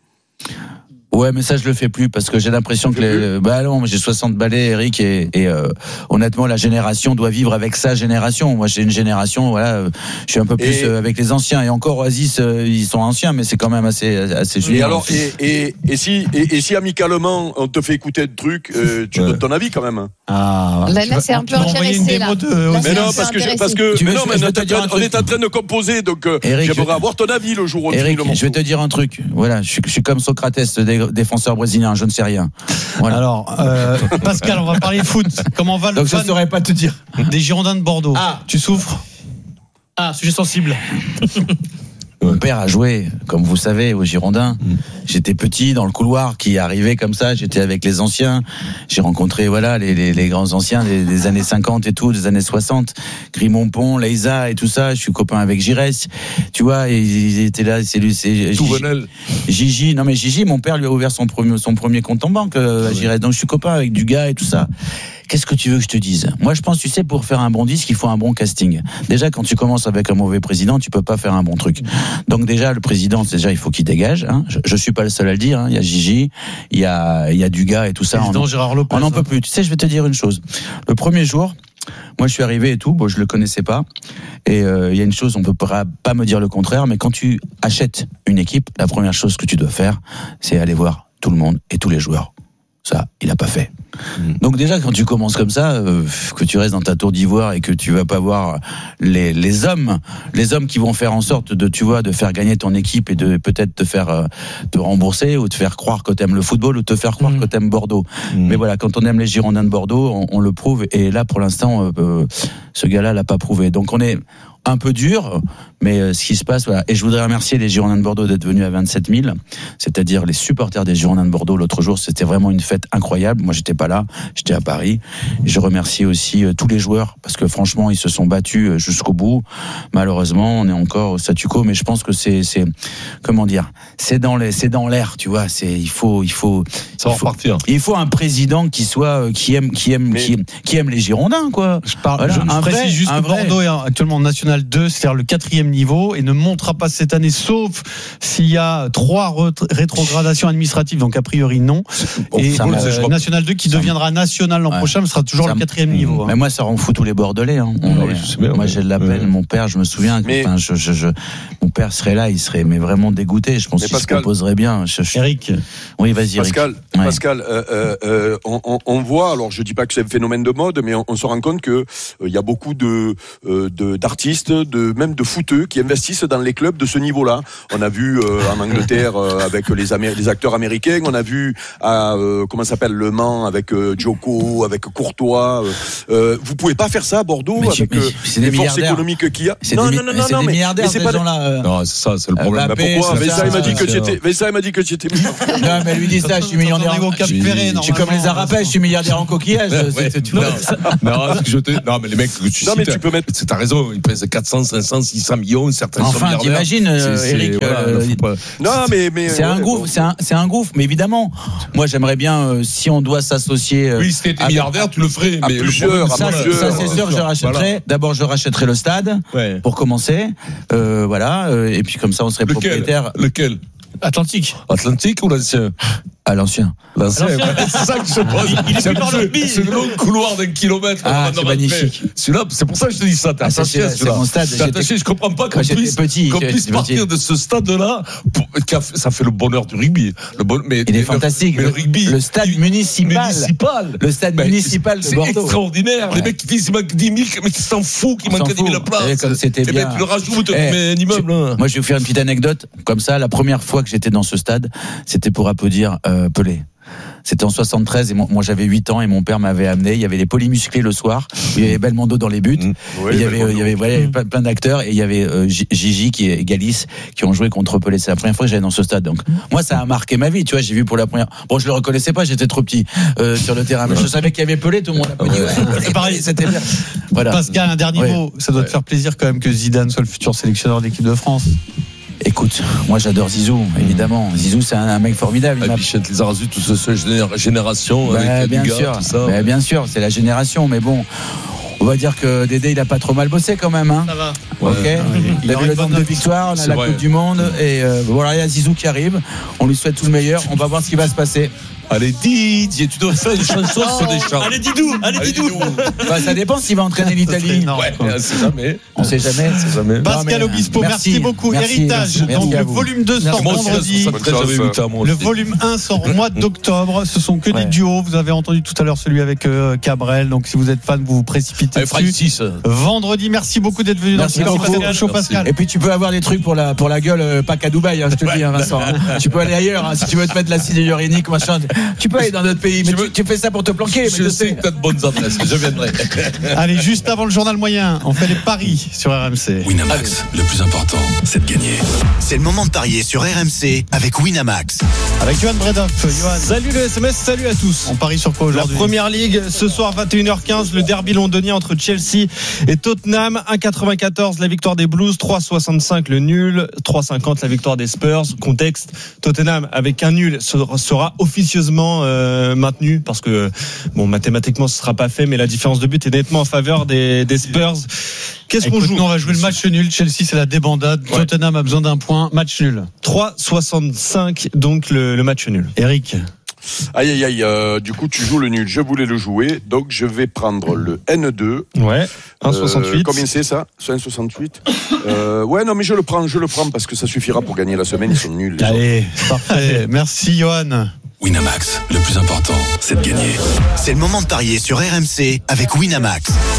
Ouais, mais ça je le fais plus parce que j'ai l'impression que les, bah non, j'ai soixante balais, Eric, et, et euh, honnêtement la génération doit vivre avec sa génération. Moi j'ai une génération, voilà, euh, je suis un peu plus et, euh, avec les anciens et encore Oasis, euh, ils sont anciens, mais c'est quand même assez assez junior. Et alors et, et, et si et, et si amicalement on te fait écouter des trucs, euh, tu ouais. donnes ton avis quand même. Ah. Là, là c'est un peu intéressé là. De... là mais non parce que je, parce que mais non, mais on est en train de composer, donc Eric, j'aimerais avoir ton avis le jour où. Eric, je vais te dire un truc. Voilà, je suis, je suis comme Socrates, défenseur brésilien, je ne sais rien. Voilà. Alors, euh, Pascal, on va parler foot. Comment va le Donc fan je ne saurais pas te dire. Des Girondins de Bordeaux. Ah. Tu souffres? Ah, sujet sensible. Mon père a joué, comme vous savez, aux Girondins. Mmh. J'étais petit dans le couloir qui arrivait comme ça. J'étais avec les anciens. J'ai rencontré, voilà, les, les, les grands anciens des, des années cinquante et tout, des années soixante. Grimont-Pont, Leïsa et tout ça. Je suis copain avec Giresse. Tu vois, et ils étaient là. C'est lui, c'est Touvenel. Gigi. Non mais Gigi, mon père lui a ouvert son premier, son premier compte en banque euh, à Giresse. Donc je suis copain avec Dugas et tout ça. Qu'est-ce que tu veux que je te dise? Moi, je pense, tu sais, pour faire un bon disque, il faut un bon casting. Déjà, quand tu commences avec un mauvais président, tu peux pas faire un bon truc. Donc déjà, le président, déjà, il faut qu'il dégage. Hein. Je, je suis pas le seul à le dire. Hein. Il y a Gigi, il y a, il y a Dugas et tout ça. On, Gérard Lopez, on n'en peut plus. Tu sais, je vais te dire une chose. Le premier jour, moi, je suis arrivé et tout. Bon, je le connaissais pas. Et euh, il y a une chose, on peut pas, pas me dire le contraire, mais quand tu achètes une équipe, la première chose que tu dois faire, c'est aller voir tout le monde et tous les joueurs. Ça, il a pas fait. Mmh. Donc déjà, quand tu commences comme ça, euh, que tu restes dans ta tour d'ivoire et que tu vas pas voir les, les hommes, les hommes qui vont faire en sorte de, tu vois, de faire gagner ton équipe et de peut-être te faire euh, te rembourser ou te faire croire que t'aimes le football ou te faire croire mmh. que t'aimes Bordeaux. Mmh. Mais voilà, quand on aime les Girondins de Bordeaux, on, on le prouve. Et là, pour l'instant, euh, euh, ce gars-là l'a pas prouvé. Donc on est un peu dur, mais euh, ce qui se passe, voilà. Et je voudrais remercier les Girondins de Bordeaux d'être venus à vingt-sept mille, c'est-à-dire les supporters des Girondins de Bordeaux l'autre jour. C'était vraiment une fête incroyable. Moi, j'étais pas là, j'étais à Paris. Et je remercie aussi euh, tous les joueurs parce que franchement, ils se sont battus euh, jusqu'au bout. Malheureusement, on est encore au statu quo, mais je pense que c'est, c'est, comment dire, c'est dans les, c'est dans l'air, tu vois. C'est, il faut, il faut, ça va il faut, repartir. Il faut un président qui soit, euh, qui aime, qui aime, mais... qui, qui aime les Girondins, quoi. Je parle. Voilà, je un précise vrai, juste un que vrai. Bordeaux est actuellement en National deux, c'est-à-dire le quatrième niveau, et ne montera pas cette année, sauf s'il y a trois ret- rétrogradations administratives, donc a priori non. Bon, et ça, euh, je... National deux qui ça... deviendra national l'an ouais. prochain, mais sera toujours ça... le quatrième niveau. Hein. Mais moi, ça rend fou tous les Bordelais. Hein. Ah, oui, je sais bien, moi, ouais. j'ai de la peine. Ouais. Mon père, je me souviens, mais... enfin, je, je, je, mon père serait là, il serait mais vraiment dégoûté. Je pense mais qu'il Pascal... se composerait bien. Je, je... Eric. Oui, vas-y, Eric. Pascal, ouais. Pascal euh, euh, euh, on, on, on voit, alors je dis pas que c'est un phénomène de mode, mais on, on se rend compte que il euh, y a beaucoup de, euh, de d'artistes, de même de footeux qui investissent dans les clubs de ce niveau-là. On a vu euh, en Angleterre euh, avec les, Amé- les acteurs américains, on a vu à euh, comment ça s'appelle Le Mans avec euh, Djoko, avec Courtois. Euh, euh, vous pouvez pas faire ça à Bordeaux mais avec mais, euh, les forces économiques qu'il y a. C'est non, des, non, non, non, c'est non, des mais, milliardaires, mais c'est ces pas gens-là. Euh... Non, c'est ça, c'est le problème. Bah pourquoi Vincent m'a dit que tu étais. Vincent m'a dit que tu étais. Non, mais lui dit ça, je suis milliardaire. Je suis comme les Arapais, je suis milliardaire en coquillage. Non, ce que je te... non, mais les mecs que tu non, cites, mais tu peux mettre. T'as raison, ils pèsent quatre cents, cinq cents, six cents millions, certains sont enfin, milliardaires. t'imagines, euh, c'est, Eric. C'est, voilà, euh, pas... Non, mais, mais c'est ouais, un gouffre, bon. c'est un, c'est un gouffre. Mais évidemment, moi, j'aimerais bien, euh, si on doit s'associer. Euh, oui, si t'étais milliardaire, tu le ferais. À mais plusieurs, ça, à plusieurs. Ça, c'est sûr que je rachèterais. Voilà. D'abord, je rachèterais le stade ouais. pour commencer. Euh, voilà. Euh, et puis comme ça, on serait Lequel propriétaire. Lequel Atlantique. Atlantique ou l'ancien? À l'ancien. L'ancien. C'est ça que je pose. Il, il est c'est, plus le, c'est le long couloir d'un kilomètre. Ah, c'est magnifique. Celui-là, c'est pour ça que je te dis ça. T'es ah, attaché à celui-là. C'est mon stade. T'es attaché, je comprends pas qu'on puisse, petit, qu'on puisse partir de ce stade-là. Pour, ça fait le bonheur du rugby. Le bon, mais, il est fantastique. Mais le, le rugby. Le stade municipal. municipal. Le stade ben, municipal de c'est Bordeaux. C'est extraordinaire. Ouais. Les mecs qui disent qu'il manque dix mille, mais qui s'en foutent, qu'il manque dix mille places. Comme c'était bien. Tu le rajoutes, tu mets un immeuble. Moi, je vais vous faire une petite anecdote. Comme ça, la première fois que j'étais dans ce stade, c'était pour applaudir euh, Pelé. C'était en soixante-treize et moi, moi j'avais huit ans et mon père m'avait amené. Il y avait les polymusclés le soir. Il y avait Belmondo dans les buts. Mmh. Oui, il y avait, euh, il y avait voilà, plein, plein d'acteurs et il y avait euh, Gigi qui est Galis qui ont joué contre Pelé. C'est la première fois que j'allais dans ce stade. Donc moi ça a marqué ma vie. Tu vois, j'ai vu pour la première. Bon, je le reconnaissais pas, j'étais trop petit euh, sur le terrain. Mais je savais qu'il y avait Pelé, tout le monde applaudit. Ouais. C'est pareil, c'était bien. Voilà. Pascal, un dernier ouais. mot. Ça doit ouais. te faire plaisir quand même que Zidane soit le futur sélectionneur d'équipe de France. Écoute, moi j'adore Zizou, évidemment. Zizou, c'est un, un mec formidable. Et Bichette, les Arasus, toute cette génération, bah, avec bien Dugas, sûr, tout ça. Bah, bien sûr, c'est la génération, mais bon. On va dire que Dédé, il a pas trop mal bossé quand même. Hein. Ça va. Ok. Ouais, il, il a eu le nombre de victoires, on a c'est la vrai. Coupe du Monde. Et euh, voilà, il y a Zizou qui arrive. On lui souhaite tout le meilleur. On va voir ce qui va se passer. Allez, Didier, tu dois faire une chanson sur des chants. Allez, Didou, allez, Didou. Bah, ça dépend s'il va entraîner l'Italie. Ouais, on sait jamais. On sait jamais. C'est jamais. Pascal Obispo, merci, merci beaucoup. Merci, Héritage, merci, donc merci le volume deux sort vendredi. Le volume un sort au mois d'octobre. Ce sont que ouais. des duos. Vous avez entendu tout à l'heure celui avec euh, Cabrel. Donc si vous êtes fan, vous vous précipitez dessus. Vendredi, merci beaucoup d'être venu merci dans le show, Pascal. Et puis tu peux avoir des trucs pour la, pour la gueule, euh, pas qu'à Dubaï, hein, je te le dis, hein, Vincent. Hein. Tu peux aller ailleurs, hein, si tu veux te mettre l'acide hyaluronique, machin. Tu peux aller dans notre pays, mais tu, tu fais ça pour te planquer. Je, mais je sais que tu as de bonnes adresses, je viendrai. Allez, juste avant le journal moyen, on fait les paris sur R M C. Winamax, le plus important, c'est de gagner. C'est le moment de parier sur R M C avec Winamax. Avec Johan Bredoff. Johan. Salut le S M S, salut à tous. On parie sur quoi aujourd'hui? La première ligue, ce soir vingt et une heures quinze, le derby londonien entre Chelsea et Tottenham. un virgule quatre-vingt-quatorze la victoire des Blues, trois virgule soixante-cinq le nul, trois virgule cinquante la victoire des Spurs. Contexte, Tottenham avec un nul sera officieusement euh, maintenu parce que bon, mathématiquement ce sera pas fait, mais la différence de but est nettement en faveur des, des Spurs. Qu'est-ce Écoute, qu'on joue? Nous, on va jouer le match nul. Chelsea, c'est la débandade. Ouais. Tottenham a besoin d'un point. Match nul. trois virgule soixante-cinq donc le, le match nul. Eric. Aïe aïe aïe, euh, du coup tu joues le nul, je voulais le jouer, donc je vais prendre le N deux. Ouais, un virgule soixante-huit. Euh, combien c'est ça? un virgule soixante-huit. euh, Ouais, non mais je le prends, je le prends parce que ça suffira pour gagner la semaine, ils sont nuls. Les Allez, parfait. Merci Johan. Winamax, le plus important, c'est de gagner. C'est le moment de parier sur R M C avec Winamax.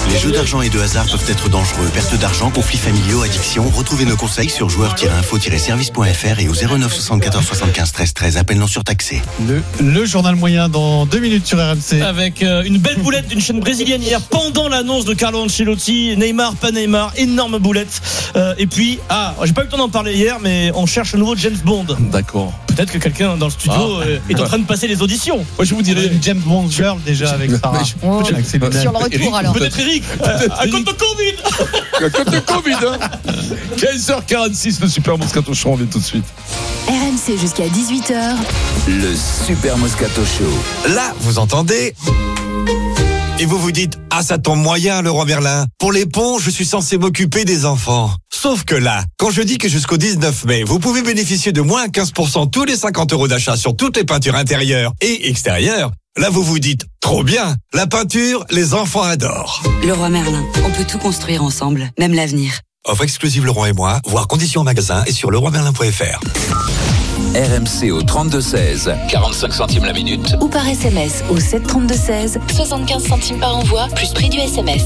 Les jeux d'argent et de hasard peuvent être dangereux. Perte d'argent, conflits familiaux, addiction. Retrouvez nos conseils sur joueurs tiret info tiret service point f r et au zéro neuf soixante-quatorze soixante-quinze treize treize. Appel non surtaxé. Le, le journal moyen dans deux minutes sur R M C. Avec euh, une belle boulette d'une chaîne brésilienne hier pendant l'annonce de Carlo Ancelotti. Neymar, pas Neymar, énorme boulette. Euh, et puis, ah, j'ai pas eu le temps d'en parler hier, mais on cherche un nouveau James Bond. D'accord. Peut-être que quelqu'un dans le studio Ah. euh, est en train de passer les auditions. Moi, je vous dirais. Une James Bond girl déjà avec Sarah. Oh, Avec ses lunettes. sur le retour alors. Peut-être Eric, euh, à cause de Covid. À cause de Covid, hein. quinze heures quarante-six, le Super Moscato Show, on revient tout de suite. R M C jusqu'à dix-huit heures. Le Super Moscato Show. Là, vous entendez ? Et vous vous dites, ah ça tombe moyen le roi Merlin. Pour les ponts, je suis censé m'occuper des enfants. Sauf que là, quand je dis que jusqu'au dix-neuf mai, vous pouvez bénéficier de moins quinze pour cent tous les cinquante euros d'achat sur toutes les peintures intérieures et extérieures, là vous vous dites, trop bien, la peinture, les enfants adorent. Le roi Merlin, on peut tout construire ensemble, même l'avenir. Offre exclusive Leroy et moi, voir conditions en magasin et sur leroy merlin point f r. R M C au trente-deux seize, quarante-cinq centimes la minute. Ou par S M S au sept trente-deux seize, soixante-quinze centimes par envoi, plus prix du S M S.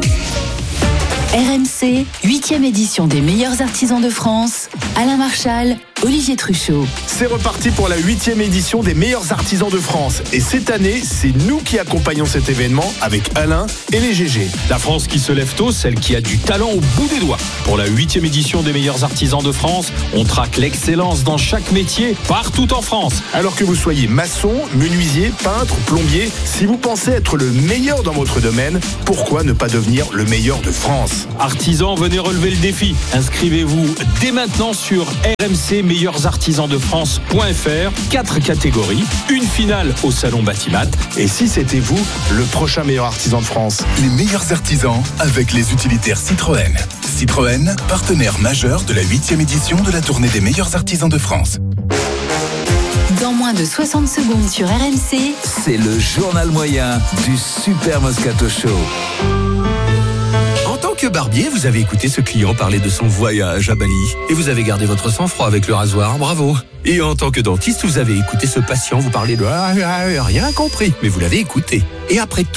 R M C, huitième édition des meilleurs artisans de France. Alain Marchal, Olivier Truchot. C'est reparti pour la huitième édition des meilleurs artisans de France. Et cette année, c'est nous qui accompagnons cet événement avec Alain et les G G. La France qui se lève tôt, celle qui a du talent au bout des doigts. Pour la huitième édition des meilleurs artisans de France, on traque l'excellence dans chaque métier, partout en France. Alors que vous soyez maçon, menuisier, peintre, plombier, si vous pensez être le meilleur dans votre domaine, pourquoi ne pas devenir le meilleur de France ? Artisans, venez relever le défi. Inscrivez-vous dès maintenant sur r m c meilleurs artisans de france point f r. Quatre catégories, une finale au salon Batimat. Et si c'était vous, le prochain meilleur artisan de France ? Les meilleurs artisans avec les utilitaires Citroën. Citroën, partenaire majeur de la huitième édition de la tournée des meilleurs artisans de France. Dans moins de soixante secondes sur R M C, C'est le journal moyen du Super Moscato Show. En tant que barbier, vous avez écouté ce client parler de son voyage à Bali et vous avez gardé votre sang-froid avec le rasoir, bravo. Et en tant que dentiste, vous avez écouté ce patient vous parler de ah, ah, rien compris, mais vous l'avez écouté. Et après tout